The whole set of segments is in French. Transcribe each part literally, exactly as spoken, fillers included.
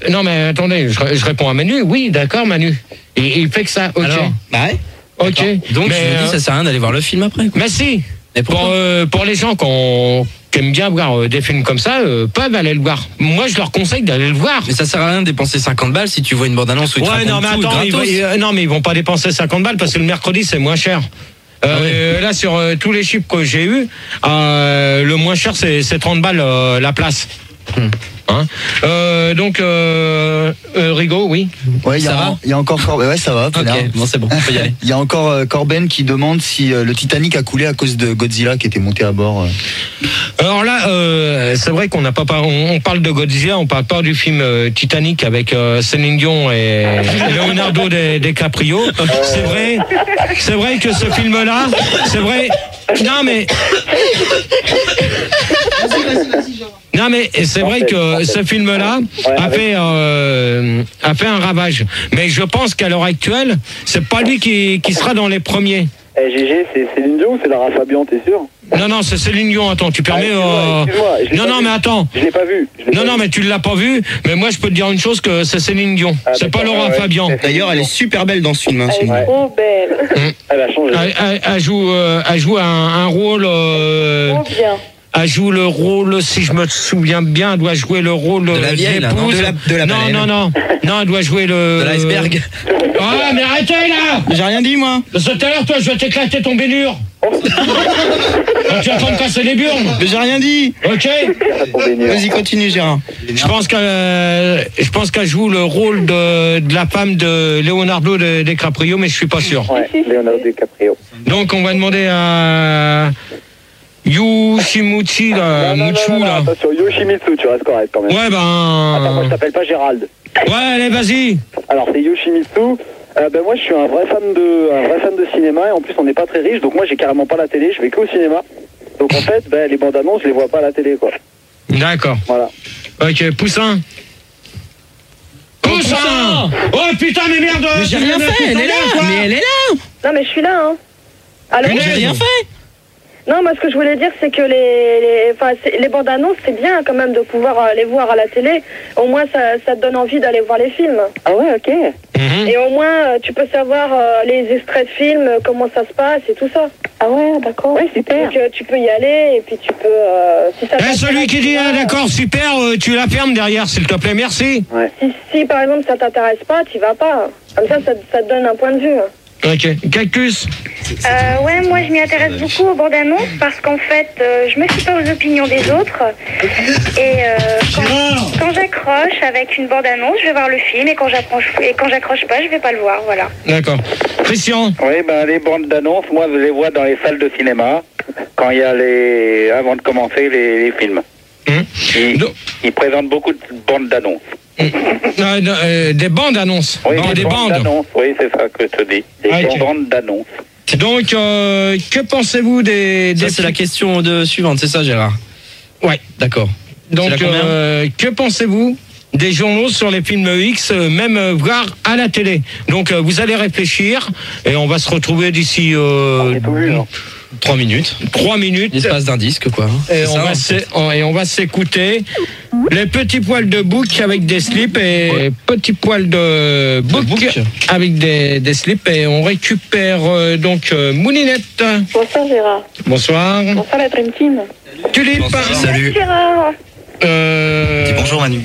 Non, mais attendez, je, je réponds à Manu. Oui, d'accord, Manu. Et il fait que ça, ok. Alors, bah ouais. Ok. Donc, mais, je me dis, ça sert à rien d'aller voir le film après. Quoi. Mais si. Mais pour, euh, pour les gens qui, ont, qui aiment bien voir euh, des films comme ça, euh, peuvent aller le voir. Moi, je leur conseille d'aller le voir. Mais ça sert à rien de dépenser cinquante balles si tu vois une bande-annonce où ils te Ouais, non, mais racontent tout attends, ils, gratos. vont- euh, non, mais ils vont pas dépenser cinquante balles parce que le mercredi, c'est moins cher. Euh, Ah ouais. euh, là, sur euh, tous les chiffres que j'ai eus, euh, le moins cher, c'est c'est trente balles euh, la place. Hmm. Hein euh, donc, euh, euh, Rigaud, oui. Ouais, il y, Ça a- va il y a encore Cor- ouais, ça va. Ok, Pénard. bon, c'est bon, on peut y aller. Il y a encore euh, Corben qui demande si euh, le Titanic a coulé à cause de Godzilla qui était monté à bord. euh. Alors là, euh, c'est vrai qu'on n'a pas, par- on, on parle de Godzilla, on parle pas du film euh, Titanic avec euh, Céline Dion et Leonardo de- DiCaprio. C'est vrai, c'est vrai que ce film-là, c'est vrai. Non mais, non mais c'est vrai que ce film-là a fait, euh, a fait un ravage. Mais je pense qu'à l'heure actuelle, c'est pas lui qui, qui sera dans les premiers. Eh, G G, c'est Céline Dion ou c'est Lara Fabian, t'es sûr? Non non, c'est Céline Dion. Attends, tu permets. Ah, excuse-moi, euh, excuse-moi, je l'ai Non pas non, vu. mais attends. Je l'ai pas vu. je l'ai Non, pas non, vu. mais tu l'as pas vu. Mais moi, je peux te dire une chose, que c'est Céline Dion. Ah, c'est pas d'accord, Laura ouais, Fabian. ouais. D'ailleurs, elle est super belle dans ce film. Hein, Elle Céline. est trop belle. Elle a changé. Elle, elle- elle joue, euh, elle joue un, un rôle. euh, Trop bien. elle joue le rôle, si je me souviens bien, elle doit jouer le rôle De la vieille, là, non l'épouse. De la- de la non, baleine. non, non, non, elle doit jouer le. De l'iceberg. Ah, mais arrêtez là. J'ai rien dit, moi. Parce que tout à l'heure, toi, je vais t'éclater ton bénure. Tu vas pas me casser les burnes. Mais j'ai rien dit. Ok. Vas-y, continue, Gérard. Je pense qu'elle, euh, je pense qu'elle joue le rôle de, de la femme de Leonardo de- DiCaprio, mais je suis pas sûr. Ouais, Leonardo DiCaprio. Donc on va demander à Yoshimuchi, là, Non, non, Muchu, non, non, là. attention, Yoshimitsu, tu restes correct quand même. Ouais, Attends, moi je ben. t'appelle pas Gérald. Ouais, allez, vas-y. Alors c'est Yoshimitsu. Euh, ben moi je suis un vrai fan de un vrai fan de cinéma et en plus on n'est pas très riche donc moi j'ai carrément pas la télé, je vais que au cinéma. Donc en fait ben les bandes annonces je les vois pas à la télé quoi. D'accord. Voilà. Ok, Poussin. Poussin. Oh putain, mais merde. Mais j'ai rien fait, elle est là. Mais elle est là. Non, mais je suis là, hein. Allô? Mais J'ai rien fait. Non, moi, ce que je voulais dire, c'est que les, les, enfin, c'est- les bandes annonces, c'est bien quand même de pouvoir euh, les voir à la télé. Au moins, ça, ça te donne envie d'aller voir les films. Ah ouais ok. Mhm. Et au moins, euh, tu peux savoir euh, les extraits de films, euh, comment ça se passe et tout ça. Ah ouais, d'accord. Ouais, super. Donc, euh, tu peux y aller et puis tu peux... Euh, si ça Eh, t'intéresse, celui qui dit tu ah, vas. d'accord, super, euh, tu la fermes derrière, s'il te plaît, merci. Si, si, par exemple, ça t'intéresse pas, tu vas pas. Comme ça, ça, ça te donne un point de vue. Ok, Cactus. Euh, ouais, moi je m'y intéresse beaucoup aux bandes annonces parce qu'en fait, euh, je me fie pas aux opinions des autres. Et euh, quand, quand j'accroche avec une bande annonce, je vais voir le film et quand j'accroche et quand j'accroche pas, je vais pas le voir, voilà. D'accord. Christian. Oui ben les bandes d'annonces moi je les vois dans les salles de cinéma quand il y a les avant de commencer les, les films. Hum. Ils, Donc- ils présentent beaucoup de bandes d'annonces. Euh, non, euh, des bandes annonces. Oui, Non, des bandes. d'annonces, oui, c'est ça que je te dis. Des Ah, ok. bandes d'annonces. Donc, euh, que pensez-vous des, des Ça, c'est la question de suivante, c'est ça, Gérard? Ouais. D'accord. Donc, C'est la combien euh, que pensez-vous des journaux sur les films X, euh, même euh, voir à la télé? Donc, euh, vous allez réfléchir et on va se retrouver d'ici euh, J'ai tout vu, non Trois minutes. trois minutes. L'espace d'un disque, quoi. Et C'est on, ça, va hein. s'é- on- et on va s'écouter les petits poils de bouc avec des slips et petits poils de bouc, bouc. avec des, des slips et on récupère euh, donc euh, Moulinette. Bonsoir, Gérard. Bonsoir. Bonsoir, la Dream Team. Tulipe. Salut. Gérard. Euh, Dis bonjour Manu.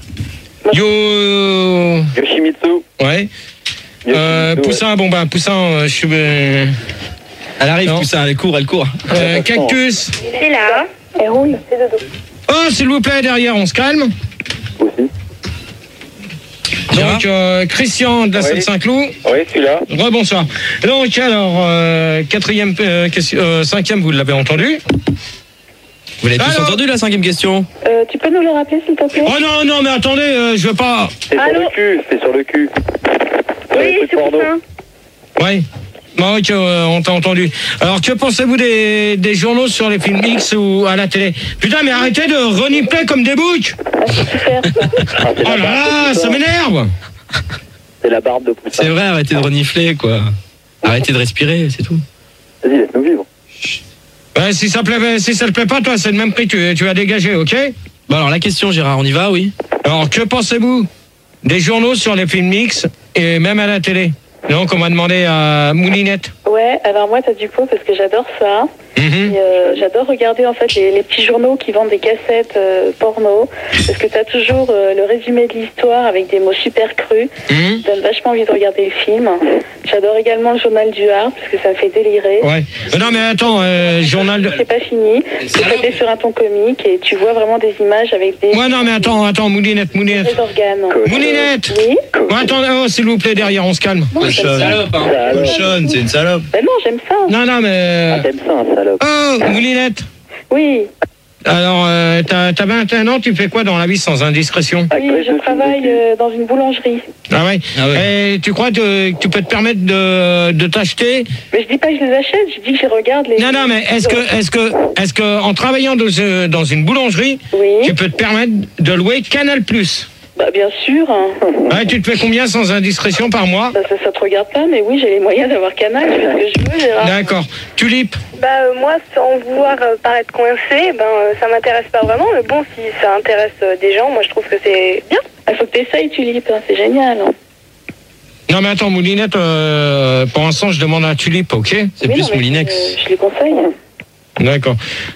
Yo. Yoshimitsu. Ouais. Euh, Yoshimitsu, Poussin, bon ben Poussin, euh, je suis. euh, Elle arrive, Non. Poussin, elle court, elle court. euh, Cactus. C'est là. Elle roule. C'est dodo. Oh, s'il vous plaît, derrière, on se calme. ouais. Aussi. Gérard. Donc, euh, Christian de la Oui. Salle Saint-Cloud. Oui, celui-là. Rebonsoir. Donc, alors, euh, quatrième, euh, question, euh, cinquième, vous l'avez entendu. Vous l'avez tous Alors entendu, la cinquième question? Euh, tu peux nous le rappeler, s'il te plaît? Oh non, non, mais attendez, euh, je veux pas. C'est sur Allô le cul, c'est sur le cul. Sur les Oui, trucs c'est pour porno. ça. Oui. Bon, ok, euh, on t'a entendu. Alors, que pensez-vous des, des journaux sur les films X ou à la télé? Putain, mais arrêtez de renifler comme des boucs. Ah, c'est super, ça. Ah, c'est Oh la là barbe là, de ça Poussin. m'énerve. C'est la barbe de Poussin. C'est vrai, arrêtez de renifler, quoi. Arrêtez de respirer, c'est tout. Vas-y, laisse-nous vivre. Ouais, si ça plaît, si ça te plaît pas, toi, c'est le même prix, tu, tu vas dégager, ok? Bon, alors, la question, Gérard, on y va, oui? Alors, que pensez-vous des journaux sur les films X et même à la télé. Donc on va demander à Moulinette. Ouais, alors moi, t'as du pot parce que j'adore ça. Mhm. Et, euh, j'adore regarder en fait les, les petits journaux qui vendent des cassettes euh, porno parce que t'as toujours euh, le résumé de l'histoire avec des mots super crus. Mhm. Ça donne vachement envie de regarder le film. J'adore également le journal du Hard parce que ça me fait délirer. Ouais. Euh, non mais attends, euh, journal de... C'est pas fini. C'est traité sur un ton comique et tu vois vraiment des images avec des... Ouais non mais attends, attends, Moulinette, Moulinette. des organes. Moulinette. Oui. Ouais, attends, oh, s'il vous plaît, derrière, on se calme. Cochonne. Salope, hein. Alors, Cochonne, c'est une salope. Ben non, j'aime ça. Non, non, mais... ah, t'aimes ça, un salope. Oh, Moulinette. Oui. Alors, euh, t'as t'as vingt et un ans, tu fais quoi dans la vie sans indiscrétion? Oui, je travaille euh, dans une boulangerie. Ah ouais, Ah ouais. Et tu crois que tu peux te permettre de, de t'acheter? Mais je dis pas que je les achète, je dis que je regarde les... Non, non, mais est-ce que, est-ce que, est-ce que, en travaillant dans, euh, dans une boulangerie, Oui. tu peux te permettre de louer Canal Plus? Bah bien sûr. Hein. Ouais, tu te fais combien sans indiscrétion par mois? Ça, ça, ça te regarde pas, mais oui, j'ai les moyens d'avoir Canal, je fais ce que je veux, Gérard. D'accord. Tulipe? Bah euh, moi, sans vouloir euh, paraître coincé, ben euh, ça m'intéresse pas vraiment. Mais bon, si ça intéresse euh, des gens, moi je trouve que c'est bien. Il faut que t'essayes, Tulipe, hein, c'est génial. Hein. Non, mais attends, Moulinette, euh, pour l'instant, je demande à Tulipe, ok? C'est Oui, plus non, mais Moulinex. Je, je les conseille. D'accord.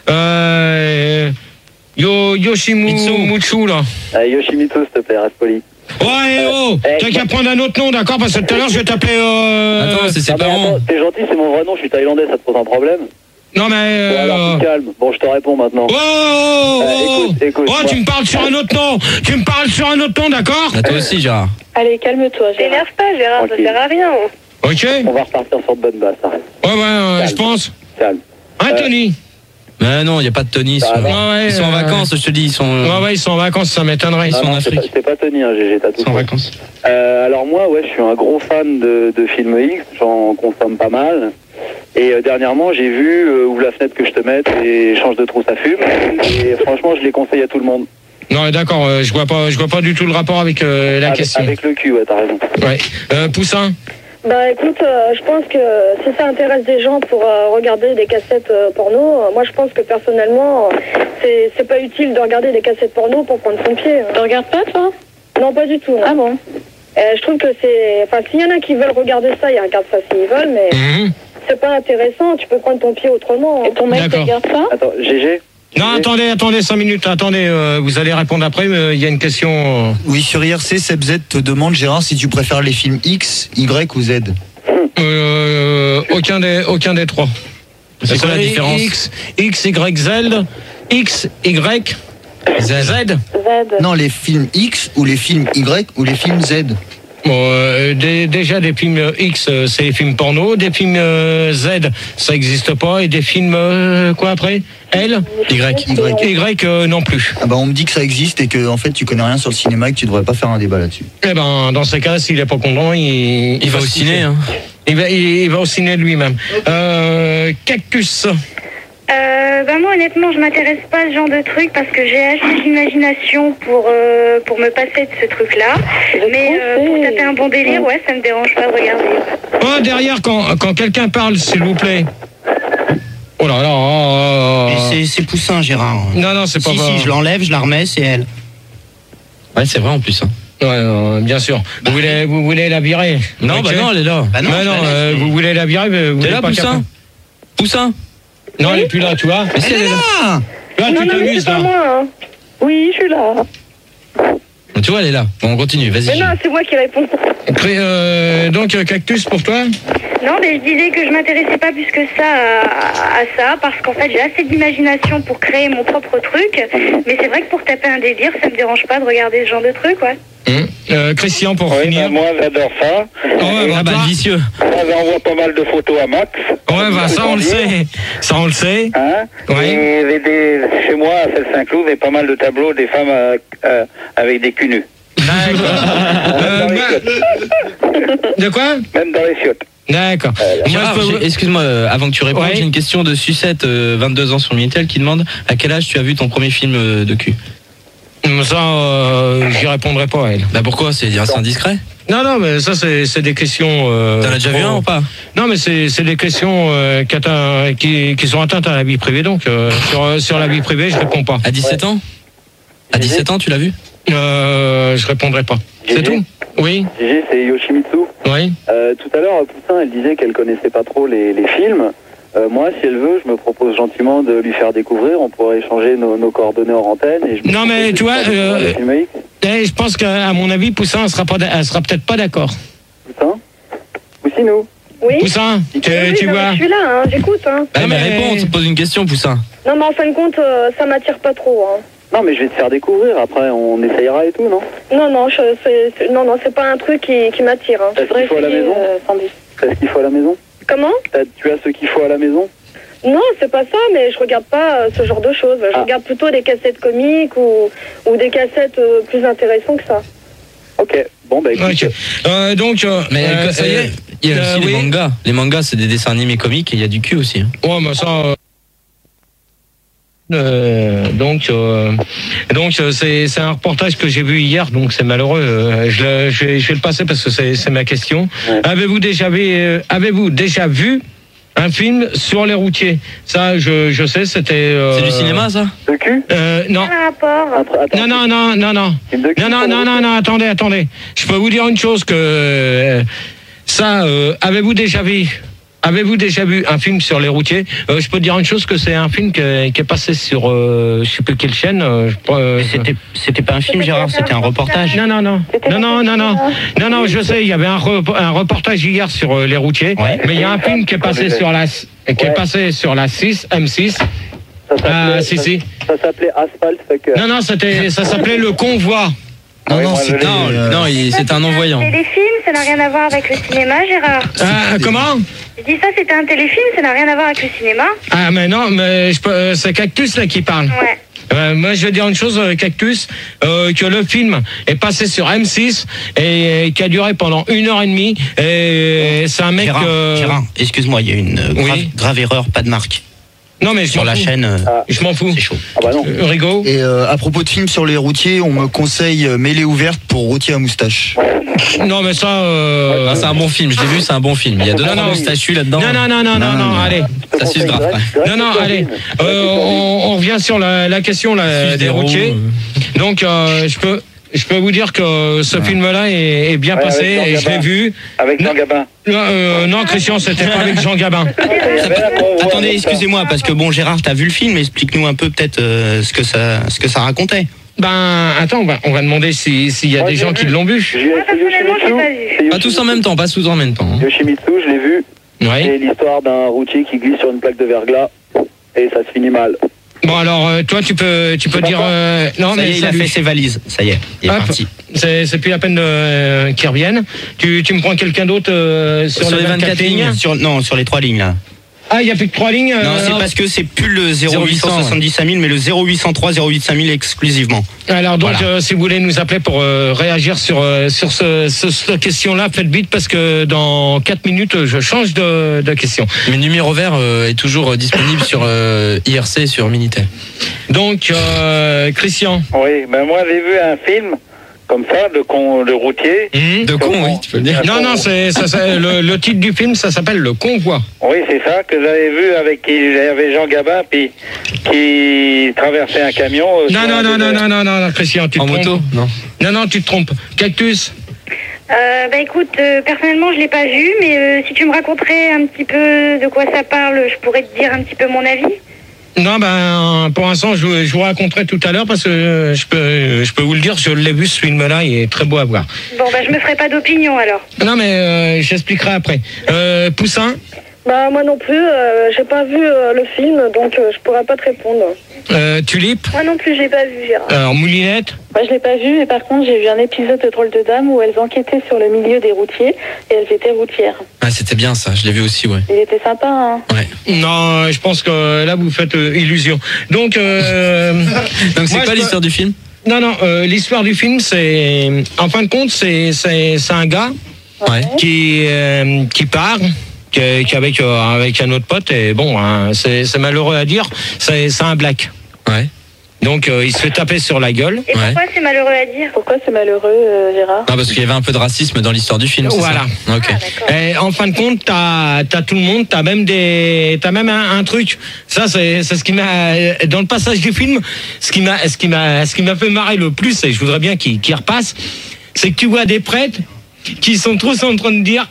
Euh, Yo, Yoshimu Mitsu. Mutsu, là. Ah, Yoshimitsu, s'il te plaît, reste poli. Ouais, eh, oh, Eh, t'as qu'à prendre un autre nom, d'accord? Parce que tout à l'heure, je vais t'appeler... Euh... Attends, c'est ses Ah, mais parents. attends, t'es gentil, c'est mon vrai nom, je suis thaïlandais, ça te pose un problème? Non, mais... Bon, alors, Euh... tu te calmes. Bon, je te réponds maintenant. Oh, oh, Euh, oh, écoute, écoute, oh, moi- tu me parles sur un autre nom. Tu me parles sur un autre nom, d'accord? À toi aussi, Gérard. Allez, calme-toi, Gérard. T'énerve pas, Gérard, ça Tranquille. sert à rien. Ok. Ouais, On va repartir sur de bonnes bases, arrête. ouais, euh, je pense. Calme. Hein, Tony? Mais non, il n'y a pas de Tony. Ils sont, Ah, Ouais, ouais, ils sont en euh, vacances, je te dis. Ils sont, Ouais, ouais, ils sont en vacances, ça m'étonnerait. Ils sont en non, c'est Afrique. pas- C'est pas Tony, hein, G G, t'as tout ils sont en fait. vacances. Euh, alors moi, ouais, je suis un gros fan de, de films X, j'en consomme pas mal. Et euh, dernièrement, j'ai vu euh, Ouvre la fenêtre que je te mette et change de trou, ça fume. Et franchement, je les conseille à tout le monde. Non, d'accord, euh, je vois pas, je vois pas du tout le rapport avec euh, la avec, question. avec le cul, ouais, t'as raison. Ouais. Euh, Poussin? Bah écoute, euh, je pense que si ça intéresse des gens pour euh, regarder des cassettes euh, porno, euh, moi je pense que personnellement, euh, c'est c'est pas utile de regarder des cassettes porno pour prendre son pied. Tu regardes pas, toi? Non, pas du tout. non. Ah bon? Euh, je trouve que c'est... Enfin, s'il y en a qui veulent regarder ça, ils regardent ça s'ils veulent, mais Mhm. c'est pas intéressant, tu peux prendre ton pied autrement. Et ton mec, tu D'accord. regardes ça? Attends, G G? Non, attendez, attendez, cinq minutes, attendez, euh, vous allez répondre après, mais il y a une question... euh, Oui, sur I R C, Seb Z te demande, Gérard, si tu préfères les films X, Y ou Z. Euh, aucun des, aucun des trois. C'est quoi la différence? X, X, Y, Z, X, Y, Z. Z. Non, les films X ou les films Y ou les films Z. Bon, euh, dé- déjà des films X, euh, c'est les films porno, des films euh, Z, ça n'existe pas, et des films euh, quoi après? L, Y. Y. Y euh, non plus. Ah bah on me dit que ça existe et que en fait tu connais rien sur le cinéma et que tu devrais pas faire un débat là-dessus. Eh ben, dans ces cas, s'il est pas content, il, Il va au se ciné, coucher. hein. Il va, il, il va au ciné de lui-même. Euh, Cactus. Euh, bah moi honnêtement je m'intéresse pas à ce genre de truc parce que j'ai assez d'imagination pour euh, pour me passer de ce truc là. Mais euh, pour taper un bon délire, ouais, ça me dérange pas de regarder. Oh, derrière, quand, quand quelqu'un parle, s'il vous plaît. Oh là là. oh, oh, oh. C'est c'est Poussin, Gérard. Non, non, c'est pas Si, vrai. si, je l'enlève, je la remets, c'est elle. Ouais, c'est vrai en plus. Hein. Ouais, euh, bien sûr. Vous voulez, vous voulez la virer? Non, Ok. bah non, elle est là. Bah non, Non, je non, la laisse, euh, mais- vous voulez la virer, mais vous T'es voulez là, pas Poussin qu'elle- Poussin Non, elle est plus là, tu vois. Mais si elle est là. Ah Là, Non, tu non, mais t'amuses, c'est pas là. moi. Hein. Oui, je suis là. Tu vois, elle est là. Bon, on continue, Mais vas-y. non, c'est moi qui réponds. Cré- euh, donc, euh, Cactus pour toi? Non, mais je disais que je m'intéressais pas plus que ça à, à ça parce qu'en fait j'ai assez d'imagination pour créer mon propre truc. Mais c'est vrai que pour taper un délire, ça me dérange pas de regarder ce genre de truc, ouais. Hum. Euh, Christian pour Oui, finir. bah, moi j'adore ça. Oh, ouais, bah, Ah bah, toi- le vicieux. Ça, j'envoie pas mal de photos à Max. ouais, bah, ça, on le sait. Ça, on le sait. Hein Oui. Et j'ai des- chez moi, à Celle-Saint-Cloud, il y a pas mal de tableaux des femmes euh, euh, avec des culs nus. Euh, bah- de quoi? Même dans les chiottes. D'accord. Moi, Gérard, je peux- j'ai- excuse-moi, euh, avant que tu répondes, Ouais. j'ai une question de Sucette, euh, vingt-deux ans sur Minitel, qui demande à quel âge tu as vu ton premier film euh, de cul? Ça, euh, j'y répondrai pas à elle. Bah pourquoi? C'est c'est indiscret? Non, non, mais ça, c'est c'est des questions... Euh, T'en as déjà vu trop- un ou pas? Non, mais c'est c'est des questions euh, qui, atteint- qui, qui sont atteintes à la vie privée, donc euh, sur, sur la vie privée, je réponds pas. À dix-sept ans? À dix-sept ans, tu l'as vu? Euh, je répondrai pas. C'est Gégé. tout. Oui. Gégé, c'est Yoshimitsu. Oui. Euh, tout à l'heure, Poussin, elle disait qu'elle connaissait pas trop les, les films. Euh, moi, si elle veut, je me propose gentiment de lui faire découvrir. On pourrait échanger nos, nos coordonnées hors antenne. Et je me Non, mais propose de tu lui vois, faire découvrir euh, les films X. Eh, je pense qu'à mon avis, Poussin, elle sera, pas, elle sera peut-être pas d'accord. Poussin Poussinou. Oui. Poussin, tu, Oui, tu non, mais vois. je suis là, hein, j'écoute. Hein. Bah, Non, mais mais- réponds, on te pose une question, Poussin. Non, mais en fin de compte, euh, ça m'attire pas trop. Hein. Non, mais je vais te faire découvrir. Après, on essayera et tout, non? Non, non, je, c'est, c'est- non, non, c'est pas un truc qui, qui m'attire. Hein. T'as ce qu'il faut à la maison Euh, Sandy. T'as ce qu'il faut à la maison? Comment? T'as- Tu as ce qu'il faut à la maison? Non, c'est pas ça, mais je regarde pas euh, ce genre de choses. Je Ah. regarde plutôt des cassettes comiques ou, ou des cassettes euh, plus intéressantes que ça. Ok. Bon, bah écoute. Ok. Euh, donc, euh, Mais euh, euh, ça y est. il y a Euh, aussi oui. les mangas. Les mangas, c'est des dessins animés comiques et il y a du cul aussi. hein. Ouais, mais ça. euh, euh, donc, euh, donc euh, c'est c'est un reportage que j'ai vu hier, donc c'est malheureux. euh, je, le- je, vais, je vais le passer parce que c'est c'est ma question. Ouais. Avez-vous déjà vu, euh, avez-vous déjà vu un film sur les routiers? Ça, je, je sais, c'était. euh, C'est du cinéma, ça? De cul? euh, Non. Quel rapport? Attends, attends. Non, non, non, non, non. Film de cul Non, non, sur non, le non, routier? non, attendez, attendez. Je peux vous dire une chose que euh, ça, euh, avez-vous déjà vu, avez-vous déjà vu un film sur les routiers? Euh, Je peux dire une chose que c'est un film qui est, qui est passé sur, euh, je sais plus quelle chaîne. euh, je crois, euh, C'était, c'était pas un film, Gérard, c'était un reportage. non, non, non, non, non, non, non, non, non, je sais, il y avait un, rep- un reportage hier sur euh, les routiers, Ouais. mais il y a un film qui est passé sur la, qui est Ouais. passé sur la six, M six. Ça s'appelait- Ah, si, ça- si. Ça s'appelait Asphalt Fucker. Non, non, c'était, ça s'appelait Le Convoi. Non, Ouais, non, moi, je c'était. l'ai Non, euh, non, il- c'est un non-voyant. C'est des films, ça n'a rien à voir avec le cinéma, Gérard. Ah, comment? Je dis ça, c'était un téléfilm, ça n'a rien à voir avec le cinéma. Ah, mais non, mais je peux, euh, c'est Cactus là qui parle. Ouais. Euh, moi, je vais dire une chose, euh, Cactus, euh, que le film est passé sur M six et, et qui a duré pendant une heure et demie. Et c'est un mec. Gérard, euh, Gérard, excuse-moi, il y a une euh, grave, Oui. grave erreur, pas de marque. Non, mais je Sur m'en la fous. chaîne, euh, Je m'en fous. c'est chaud. Ah bah non. Euh, Rigaud. Et euh, à propos de films sur les routiers, on me conseille euh, Mêlée ouverte pour routier à moustache. Non, mais ça. Euh... Ah, c'est un bon film, je l'ai vu, c'est un bon film. Il y a deux Non, trois non. moustachus là-dedans. Non, non, non, non, non, non, allez. Ça suce grave. ouais. Non, non, allez. Euh, on, on revient sur la, la question là, Suce des des roues, routiers. euh. Donc, euh, je peux. Je peux vous dire que ce film-là est, est bien Ouais, passé avec Jean et je l'ai Gabin. vu. Avec Jean Gabin. Non, euh, non, Christian, c'était pas avec Jean Gabin. Il y avait un convoi Attendez, avec ça. excusez-moi, parce que bon, Gérard, t'as vu le film, explique-nous un peu peut-être euh, ce que ça, ce que ça racontait. Ben, attends, on va, on va demander si- s'il y a Moi, des j'ai gens vu. qui l'ont vu. Je lui ai Moi, fait personnellement, je l'ai pas vu. C'est Pas tous en même temps, pas tous en même temps. hein. Yoshimitsu, je l'ai vu. Oui. C'est l'histoire d'un routier qui glisse sur une plaque de verglas et ça se finit mal. Bon, alors, euh, toi, tu peux, tu peux C'est dire. pas euh, non, Ça y mais est, il a salut. fait ses valises, ça y est, il est Hop. parti. C'est c'est plus la peine de, euh, qu'ils reviennent. Tu, tu me prends quelqu'un d'autre euh, sur, Sur les les vingt-quatre lignes. Sur, non, sur les trois lignes là. Ah, il n'y a plus que trois lignes. Non, euh, c'est parce que c'est plus le zéro huit cent soixante-dix cinq mille, mais le zéro huit cent trois zéro huit cinq mille exclusivement. Alors donc, Voilà. euh, si vous voulez nous appeler pour euh, réagir sur euh, sur ce, ce- cette question-là, faites vite parce que dans quatre minutes, je change de, de question. Mais numéro vert euh, est toujours euh, disponible sur euh, I R C, sur Minitel. Donc, euh, Christian. Oui, ben moi j'ai vu un film comme ça, de con, le routier. Hmm De con, oui, tu peux le dire. Non, non, c'est ça, c'est- le, le titre du film, ça s'appelle Le Convoi. Oui, c'est ça que j'avais vu avec qui il y avait Jean Gabin puis qui traversait un camion. euh, Non, sur non, un non, non, désert. non, non, non, non, Christian, tu te En trompes. moto? Non. Non, non, tu te trompes. Cactus. Euh, bah écoute, euh, personnellement, je l'ai pas vu, mais euh, si tu me raconterais un petit peu de quoi ça parle, je pourrais te dire un petit peu mon avis. Non, ben, pour l'instant, je, je vous raconterai tout à l'heure parce que euh, je peux, je peux vous le dire, je l'ai vu ce film-là, il est très beau à voir. Bon, bah je me ferai pas d'opinion alors. Non, mais euh, j'expliquerai après. Euh, Poussin, Bah, moi non plus, euh, j'ai pas vu euh, le film, donc euh, je pourrais pas te répondre. euh, Tulipe, Moi non plus, j'ai pas vu, Gérard. alors Moulinette, Moi, je l'ai pas vu, mais par contre, j'ai vu un épisode de Drôle de Dames où elles enquêtaient sur le milieu des routiers et elles étaient routières. Ah, c'était bien ça, je l'ai vu aussi, ouais. Il était sympa, hein. Ouais. non, je pense que là, vous faites euh, illusion. Donc, euh, Donc c'est moi, quoi je l'histoire du film? non, non, euh, l'histoire du film, c'est, en fin de compte, c'est, c'est, c'est un gars Ouais. qui, euh, qui part, qui, qui avec, euh, avec un autre pote, et bon, hein, c'est, c'est malheureux à dire, c'est, c'est un black. Ouais. Donc euh, il se fait taper sur la gueule. Et pourquoi c'est malheureux à dire? Pourquoi c'est malheureux, euh, Gérard? Ah, parce qu'il y avait un peu de racisme dans l'histoire du film. Voilà. Ça ok. Ah, Et en fin de compte, t'as as tout le monde, t'as même des, t'as même un, un truc. Ça, c'est c'est ce qui m'a dans le passage du film, ce qui m'a, ce qui m'a, ce qui m'a fait marrer le plus, et je voudrais bien qu'il qu'il repasse, c'est que tu vois des prêtres qui sont tous en train de dire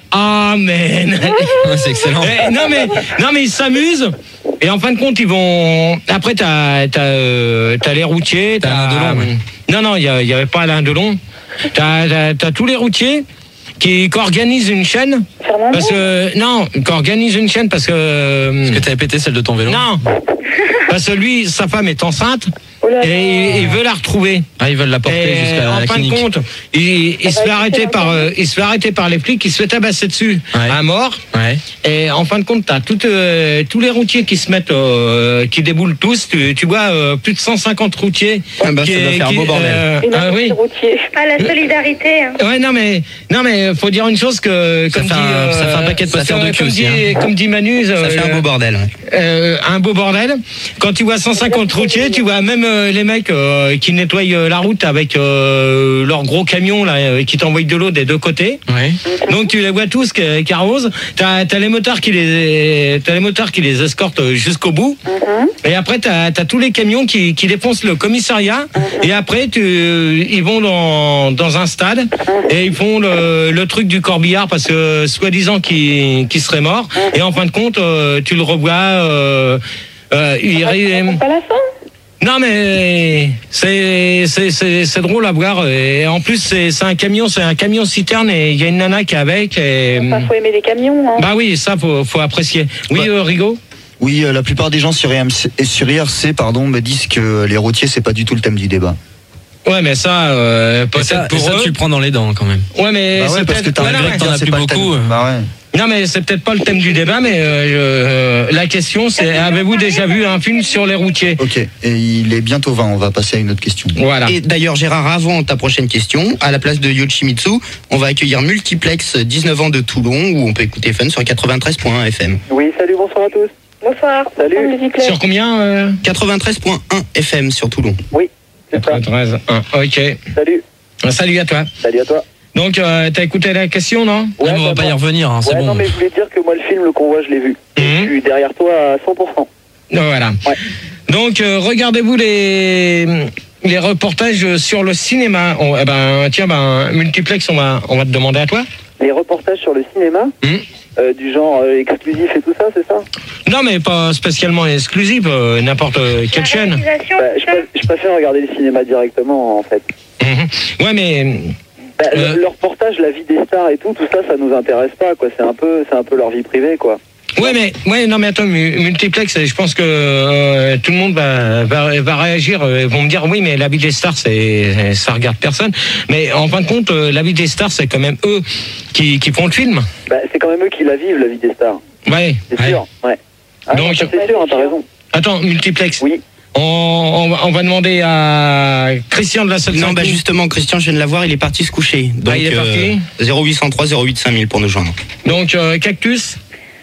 Amen. C'est excellent. Et, non mais, non mais ils s'amusent. Et en fin de compte, ils vont. Après, t'as, t'as, euh, t'as les routiers. T'as Alain Delon, oui. Non, non, il y, y avait pas Alain Delon. T'as, t'as, t'as tous les routiers qui, qui organisent une chaîne. Fernando Parce que non, qui organisent une chaîne parce que. Est-ce que t'avais pété celle de ton vélo? Non. Parce que lui, sa femme est enceinte. Oh là là. Et il, il veut la retrouver. Ah, ils veulent la porter Et jusqu'à en la fin clinique. de compte, il, il se fait arrêter par, euh, il se fait arrêter par les flics, il se fait tabasser dessus Ouais. à mort. Ouais. Et en fin de compte, t'as tout, euh, tous les routiers qui se mettent, euh, qui déboulent tous. Tu, tu vois euh, plus de cent cinquante routiers. Ah bah, qui, ça doit faire un qui, beau bordel. euh, Et ah le oui. routier. Ah, la solidarité. Hein. Ouais, non mais, non mais, faut dire une chose que, Ça comme fait dit, un- ça fait un paquet de ça posters fait- de cul comme aussi, dit, hein. comme dit Manu, Ça euh, fait un beau bordel. ouais. euh, un beau bordel. Quand tu vois cent cinquante routiers, tu vois même euh, les mecs euh, qui nettoient euh, la route avec euh, leurs gros camions là, euh, qui t'envoient de l'eau des deux côtés. Ouais. Donc tu les vois tous qui, qui arrosent. T'as as les motards qui les, t'as les motards qui les escortent jusqu'au bout. Et après t'as as tous les camions qui, qui défoncent le commissariat. Et après tu, ils vont dans, dans un stade et ils font le, le truc du corbillard parce que soi-disant qu'il qu'il serait mort. Et en fin de compte, euh, tu le revois. Euh, euh, il, C'est pas la fin? non mais c'est c'est c'est c'est drôle à voir et en plus c'est c'est un camion c'est un camion citerne et il y a une nana qui est avec et Enfin, faut aimer les camions, hein. bah oui ça faut faut apprécier. Oui Ouais. euh, Rigaud. Oui, euh, la plupart des gens sur I R C, et sur I R C pardon, me disent que les routiers, c'est pas du tout le thème du débat. Ouais mais ça euh, Et peut-être ça, et pour ça, eux. tu le prends dans les dents quand même. Ouais mais Bah c'est ouais, parce peut-être- que t'as ouais, un non, grec, mais- t'en as c'est plus pas le thème. beaucoup. Bah ouais. non mais c'est peut-être pas le thème du débat mais euh, je- la question c'est avez-vous déjà vu un film sur les routiers? Ok, et il est bientôt vingt, on va passer à une autre question. Voilà. Et d'ailleurs, Gérard, avant ta prochaine question, à la place de Yoshimitsu, on va accueillir Multiplex, dix-neuf ans de Toulon, où on peut écouter Fun sur quatre-vingt-treize point un F M. Oui, salut, bonsoir à tous. Bonsoir. Salut. Sur combien euh... quatre-vingt-treize point un F M sur Toulon. Oui, c'est ça. quatre-vingt-treize. Ah, ok. Salut. Salut à toi. Salut à toi. Donc euh, t'as écouté la question non? Ouais, mais on va bah, pas y non. revenir, hein, c'est Ouais, bon. non, mais je voulais dire que moi, le film, le convoi, je l'ai vu. Et Mhm. je suis derrière toi à cent pour cent. Voilà. Ouais. Donc, euh, regardez-vous les, les reportages sur le cinéma. On- eh ben, tiens, ben, Multiplex, on va, on va te demander à toi. Les reportages sur le cinéma, Mhm. euh, du genre euh, exclusif et tout ça, c'est ça? Non, mais pas spécialement exclusif, euh, n'importe quelle La chaîne. réalisation, Bah, tout je, ça. pré- je préfère regarder le cinéma directement, en fait. Mhm. Ouais, mais Bah, le- Euh. Le, reportage, la vie des stars et tout, tout ça, ça nous intéresse pas, quoi. C'est un peu, c'est un peu leur vie privée, quoi. ouais, mais ouais, non, mais attends, mu- Multiplex, je pense que euh, tout le monde va, va, va réagir. euh, vont me dire oui, mais la vie des stars, c'est ça regarde personne. Mais en fin de compte, euh, la vie des stars, c'est quand même eux qui, qui font le film. Bah, c'est quand même eux qui la vivent, la vie des stars. Ouais. C'est ouais. sûr, ouais. Ah, Donc- non, ça, c'est sûr, hein, t'as raison. Attends, Multiplex. Oui. On, on, va- on va demander à Christian de la salle. Non, bah justement, Christian, je viens de la voir, il est parti se coucher. Donc, Ah, il est parti zéro huit cent trois zéro huit cinq mille pour nous joindre. Donc, euh, Cactus.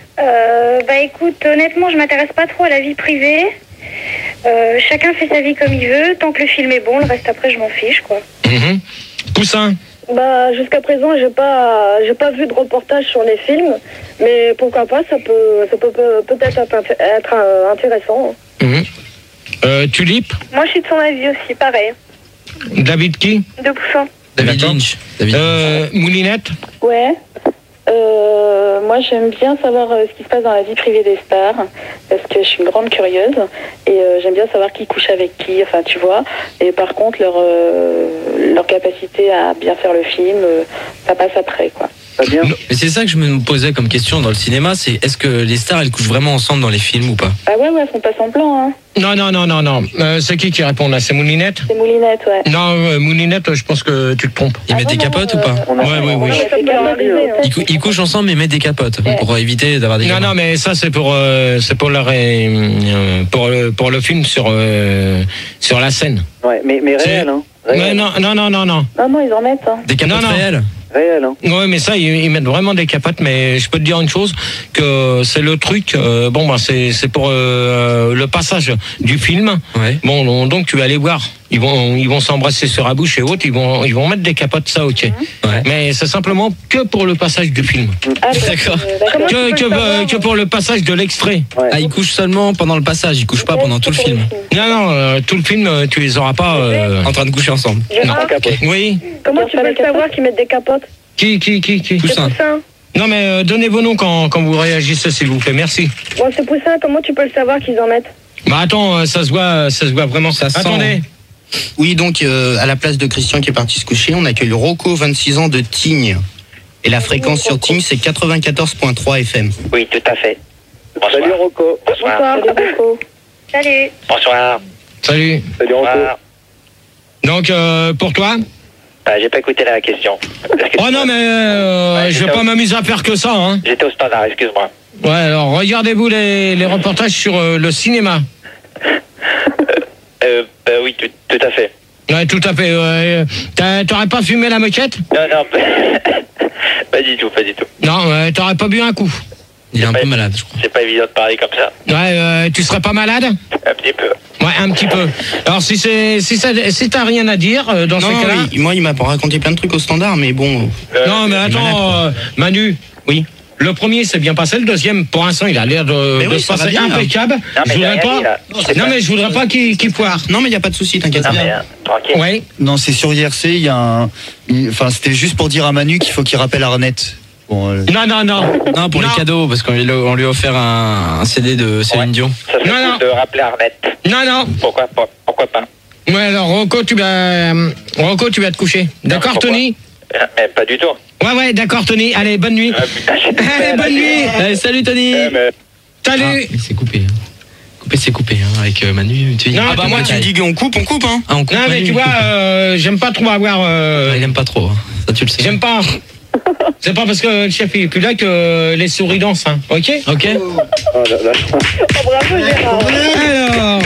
Euh, bah écoute, honnêtement, je m'intéresse pas trop à la vie privée. Euh, chacun fait sa vie comme il veut. Tant que le film est bon, le reste après, je m'en fiche, quoi. Mhm. Poussin. Bah, jusqu'à présent, j'ai pas, j'ai pas vu de reportage sur les films, mais pourquoi pas, ça peut, ça peut peut- peut-être être, inté- être, euh, intéressant. Mhm. Euh, Tulipe. Moi, je suis de son avis aussi, pareil. David qui? deux pour cent. David D'accord. Lynch. David euh, Moulinette. Ouais. Euh, moi, j'aime bien savoir euh, ce qui se passe dans la vie privée des stars, parce que je suis une grande curieuse, et euh, j'aime bien savoir qui couche avec qui, enfin, tu vois. Et par contre, leur, euh, leur capacité à bien faire le film, euh, ça passe après, quoi. Pas bien. Mais c'est ça que je me posais comme question dans le cinéma, c'est est-ce que les stars elles couchent vraiment ensemble dans les films ou pas? Ah ouais, ouais, elles font pas semblant, hein. Non, non, non, non, non. Euh, c'est qui qui répond là? C'est Moulinette? C'est Moulinette, ouais. Non, euh, Moulinette, je pense que tu te trompes. Ils Ah mettent non, des non, capotes euh, ou pas? On a- Ouais, oui, oui. Ouais, Ça c'est peut bien arriver, arrivé, hein. hein. Ils, cou- ils couchent ensemble mais mettent des capotes pour éviter d'avoir des Non, gamins. non, mais ça c'est pour euh, c'est pour le ré- euh, pour le pour le film sur euh, sur la scène. Ouais, mais, mais C'est- réel, hein. Mais Réel. non, non, non, non, non. Non, non, ils en mettent, hein. Des capotes Non, non. réelles? Réel, hein. Ouais, mais ça, ils, ils mettent vraiment des capotes. Mais je peux te dire une chose, que c'est le truc. Euh, bon, bah, c'est c'est pour euh, le passage du film. Ouais. Bon, donc tu vas aller voir. Ils vont ils vont s'embrasser sur la bouche et autres. Ils vont ils vont mettre des capotes, ça, ok. Ouais. Mais c'est simplement que pour le passage du film. Ah, D'accord. euh, d'accord. Que que, euh, que pour le passage de l'extrait. Ouais. Ah, il couche seulement pendant le passage, il couche pas pendant tout le film. Non, non, euh, tout le film, euh, tu les auras pas. Euh... En train de coucher ensemble. Gérard, Oui. comment tu peux le savoir qu'ils mettent des capotes? Qui qui qui qui C'est Poussin. Poussin. Non, mais euh, donnez vos noms quand quand vous réagissez, s'il vous plaît. Merci. Bon, c'est Poussin, comment tu peux le savoir qu'ils en mettent? Bah attends, euh, ça se voit, ça se voit vraiment. Ça sent. Attendez. Oui, donc euh, à la place de Christian qui est parti se coucher, on accueille Rocco, vingt-six ans, de Tignes. Et la fréquence sur Tignes, c'est quatre-vingt-quatorze virgule trois F M. Oui, tout à fait. Salut Rocco. Bonsoir. Bonsoir, Salut, Rocco. Salut. Bonsoir. Salut. Salut Rocco. Bonsoir. Donc euh, pour toi. Ah, j'ai pas écouté la question. Excuse-moi. Oh non, mais euh, Ouais, je vais j'étais pas au- m'amuser à faire que ça, hein. J'étais au standard, excuse-moi. Ouais, alors regardez-vous les, les reportages sur euh, le cinéma. Euh, bah oui, tout, tout à fait. Ouais, tout à fait. Ouais. T'as- T'aurais pas fumé la moquette? Non, non, pas du tout, pas du tout. Non, ouais, t'aurais pas bu un coup. Il est un Ouais. peu malade, je crois. C'est pas évident de parler comme ça. Ouais, euh, tu serais pas malade? Un petit peu. Ouais, un petit peu. Alors si c'est si ça si t'as rien à dire euh, dans Non, ces cas-là. oui, moi il m'a raconté plein de trucs au standard, mais bon. Euh, Non, mais attends, euh, Manu. Oui. Le premier s'est bien passé, le deuxième, pour l'instant, il a l'air de, Mais de oui, se ça va passer bien, là. impeccable. Non, mais je j'ai voudrais rien pas. dit, là. C'est Non, pas- mais je voudrais pas qu'il qu'il foire. Non, mais il n'y a pas de souci, t'inquiète Non, pas. mais euh, tranquille. Ouais. Non, c'est sur I R C, il y a un. il- Enfin, c'était juste pour dire à Manu qu'il faut qu'il rappelle Arnett. Bon, euh, Non, non, non. Non, pour Non. les cadeaux, parce qu'on lui, a- on lui a offert un, un C D de Céline Ouais. Dion. Ça serait Non, cool non. de rappeler Arnett. Non, non. Pourquoi, pas- pourquoi pas? Ouais, alors, Rocco, tu vas, euh, Rocco, tu vas te coucher. D'accord, pourquoi Tony? Euh, Mais pas du tout. Ouais, ouais, d'accord, Tony. Allez, bonne nuit. Ah, putain, j'ai- Allez, bonne nuit. Allez, salut Tony. Eh, mais- Ah, Salut. mais c'est coupé. hein. Coupé, c'est coupé, hein, avec euh, Manu. Tu dis, Non, ah bah tu moi vois, tu Tu dis qu'on coupe, on coupe, hein. Ah, on coupe Non, mais Manu, tu il vois, coupe. euh, j'aime pas trop avoir. euh, Ah, il aime pas trop, hein. Ça tu le sais. J'aime pas. C'est pas parce que le chef est plus là que les souris dansent, hein. Ok? Ok. Oh là là. Oh, bravo, Gérard. Alors,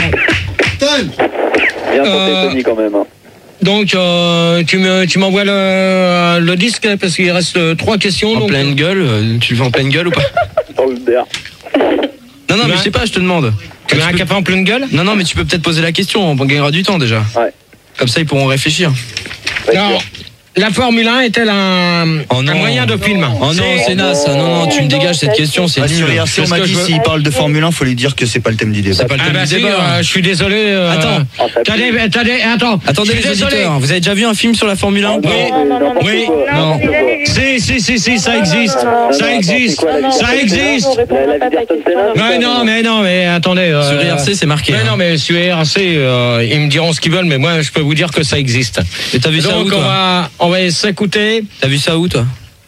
Bien tenté Euh, Tony quand même. Hein. donc, euh, tu me, tu m'envoies le, le disque parce qu'il reste euh, trois questions. En donc, pleine gueule, euh, tu le veux en pleine gueule ou pas? Dans le d'air. Non, non, mais Ouais. je sais pas, je te demande. Tu mets un café en pleine gueule? Non, non, mais tu peux peut-être poser la question, on gagnera du temps déjà. Ouais. Comme ça, ils pourront réfléchir. Ouais, Non. sûr. La Formule un est-elle un, Oh non. un moyen de film? Oh non, c'est naze, ça. Non, non, tu me dégages cette question, c'est ah, sur nul. I R C, on Parce m'a que dit je veux- s'il parle de Formule un, faut lui dire que c'est pas le thème du débat. C'est pas le Ah thème bah du si, débat. euh, je suis désolé. euh, Attends. Oh, ça T'as pue. des, t'as des, attends. Attendez je suis les désolé. auditeurs, vous avez déjà vu un film sur la Formule un ou pas? Oui. Non, non, non, Oui. Non. j'ai jamais vu. Si, si, si, si, ça existe. non, non, Ça non, existe. c'est quoi, la Ça vie existe. On répondra La- la pas à ta Liberton question. Senna, Mais non, mais non, mais attendez. euh, Sur I R C, c'est marqué. Mais hein. non, mais sur I R C, euh, ils me diront ce qu'ils veulent, mais moi, je peux vous dire que ça existe. Et t'as vu ça où, Donc, on toi? va, on va s'écouter. T'as vu ça où, toi?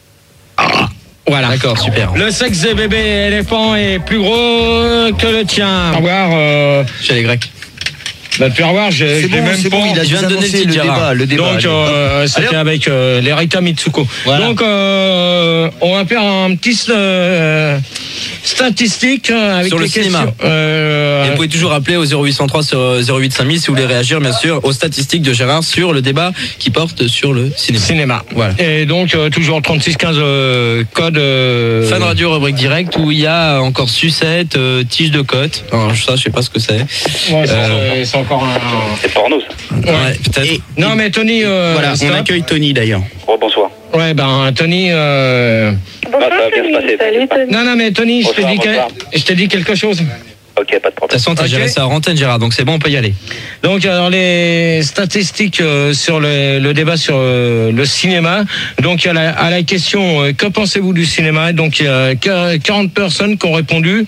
Voilà. D'accord, super. Le sexe des bébés éléphants est plus gros que le tien. Au revoir. Euh, Chez les Grecs. bah, tu vas voir, j'ai C'est j'ai bon, même c'est pas. bon, il a je viens déjà de donner annoncé le le titre, Gérard. débat. Le débat Donc, allez. euh, c'était Allez, hop. avec euh, les Rita Mitsuko. Voilà. Donc, euh, on va faire un petit euh, statistique euh, avec Sur le les cinéma. questions. Euh, Et vous pouvez toujours appeler au zéro huit cent trois sur euh, zéro huit cinq mille si vous voulez réagir, bien sûr, aux statistiques de Gérard sur le débat qui porte sur le cinéma. cinéma. Voilà. Et donc, euh, toujours trente-six quinze euh, code. Euh, Fan Radio rubrique direct où il y a encore sucette, euh, tige de côte. Alors ça, je sais pas ce que c'est. Ouais, ça, Euh, c'est- c'est encore un. C'est porno, ça. Ouais, peut-être. Et- Non, mais Tony. Euh, Voilà, on stop. accueille Tony d'ailleurs. Oh, bonsoir. Ouais, ben, Tony. Euh... Ah, ça va bien se passer. Salut, Tony. Non, non, mais Tony, je t'ai Bonsoir, dit, que- bonsoir. je t'ai dit quelque chose. Ok, pas de De toute problème. façon, t'as Ok. géré ça en antenne, Gérard, donc c'est bon, on peut y aller. Donc, alors, les statistiques euh, sur le, le débat sur euh, le cinéma. Donc, à la, à la question, euh, que pensez-vous du cinéma? Donc, il y a qu- quarante personnes qui ont répondu.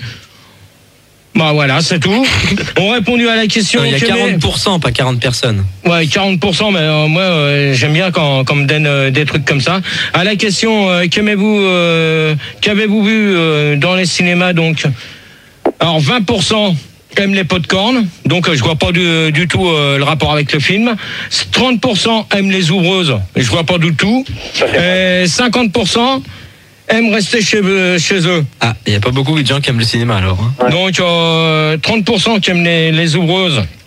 Bah voilà, c'est tout. On a répondu à la question. Non, il y a qu'aimez- quarante pour cent, pas quarante personnes. Ouais, quarante pour cent, mais euh, moi, euh, j'aime bien quand, quand on me donne euh, des trucs comme ça. À la question, euh, qu'aimez-vous, euh, qu'avez-vous vu euh, dans les cinémas? Donc, alors vingt pour cent aiment les pop-corn, donc euh, je vois pas du, du tout euh, le rapport avec le film. trente pour cent aiment les ouvreuses, je vois pas du tout. Et cinquante pour cent aiment rester chez, eux- chez eux. Ah, il y a pas beaucoup de gens qui aiment le cinéma alors. hein. Ouais. Donc euh, trente pour cent qui aiment les, les ouvreuses.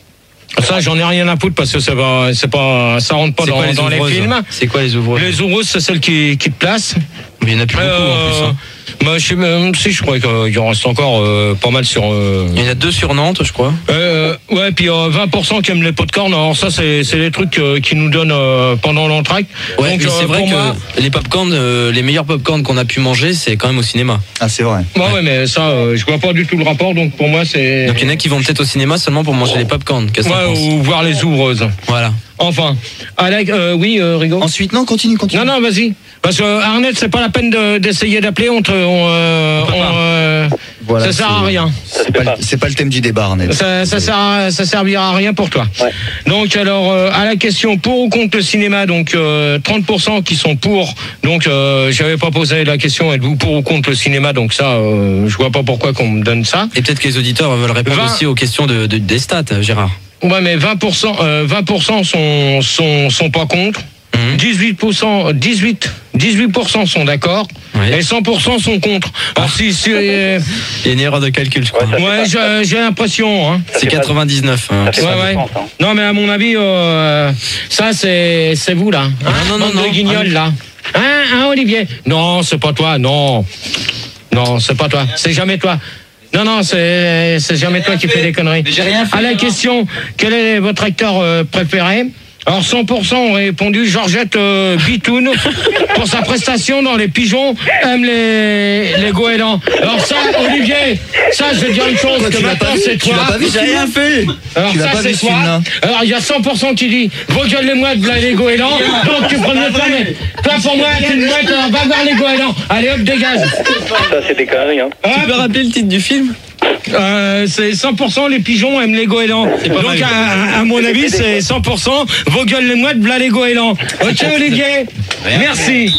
Ça, j'en ai rien à foutre parce que ça va, c'est pas, ça rentre pas C'est dans, quoi les dans les ouvreuses films. C'est quoi les ouvreuses? Les ouvreuses, c'est celles qui, qui te placent. Mais il y en a plus beaucoup en plus. Hein. Bah, je sais même si je crois qu'il en reste encore euh, pas mal sur. Euh... Il y en a deux sur Nantes, je crois. Euh, ouais, puis euh, vingt pour cent qui aiment les pop-corn. Alors ça, c'est c'est les trucs euh, qui nous donnent euh, pendant l'entracte. Ouais, Donc mais c'est euh, vrai pour que moi, les popcorn, euh, les meilleurs popcorn qu'on a pu manger, c'est quand même au cinéma. Ah, c'est vrai. ouais, ouais, mais ça, euh, je vois pas du tout le rapport. Donc pour moi, c'est. Donc il y en a qui vont peut-être au cinéma seulement pour manger les popcorn. Qu'est-ce que Ouais, t'en penses? ou voir les ouvreuses. Voilà. Enfin, Alec, euh, oui, euh, Rigaud. Ensuite, non, continue, continue. Non, non, vas-y. Parce que Arnett, c'est pas la peine de- d'essayer d'appeler. On te, on, euh, on, euh, Voilà, ça sert à c'est- rien. C'est pas, le- c'est pas le thème du débat, Arnett. Ça, ça, sert à- ça servira à rien pour toi. Ouais. Donc alors euh, à la question pour ou contre le cinéma, donc euh, trente pour cent qui sont pour. Donc euh, j'avais pas posé la question êtes-vous pour ou contre le cinéma, donc ça euh, je vois pas pourquoi qu'on me donne ça. Et peut-être que les auditeurs veulent répondre vingt aussi aux questions de, de- des stats, Gérard. Ouais, mais vingt pour cent euh, vingt pour cent sont sont sont pas contre. Mhm. dix-huit pour cent dix-huit dix-huit pour cent sont d'accord. Ouais. Et cent pour cent sont contre. Alors si, si euh, Il y a une erreur de calcul, je crois. Ouais, ça- ouais, j'ai j'ai l'impression hein. Ça C'est fait pas- quatre-vingt-dix-neuf. hein. Ça fait Ouais, pas de ouais. sens, hein. Non, mais à mon avis, euh, ça, c'est c'est vous, là. Hein, non, non, bande non. de guignols, Ah, là. Hein, hein, Olivier? Non, c'est pas toi, non. Non, c'est pas toi. C'est jamais toi. Non, non, c'est c'est jamais toi qui fais des conneries. J'ai rien fait. À la question, quel est votre acteur euh, préféré? Alors cent pour cent ont répondu Georgette euh, Bitoun pour sa prestation dans Les Pigeons aiment les, les goélands. Alors ça, Olivier, ça je vais dire une chose, que tu l'as maintenant pas vu c'est Tu toi. l'as pas vu, j'ai rien fait. Alors Tu l'as ça pas c'est vu, ce toi. film-là. Alors il y a cent pour cent qui dit vos gueules les mouettes, voilà les goélands. Donc tu prends le premier. Toi pour moi t'es une mouette, alors va voir les goélands. Allez hop, dégage. Ça, c'est des conneries, hein. Tu peux rappeler le titre du film? Euh, c'est cent pour cent les pigeons aiment les goélands. Donc à, à mon avis c'est cent pour cent vos gueules les mouettes, voilà les goélands. Ok Olivier. Merci.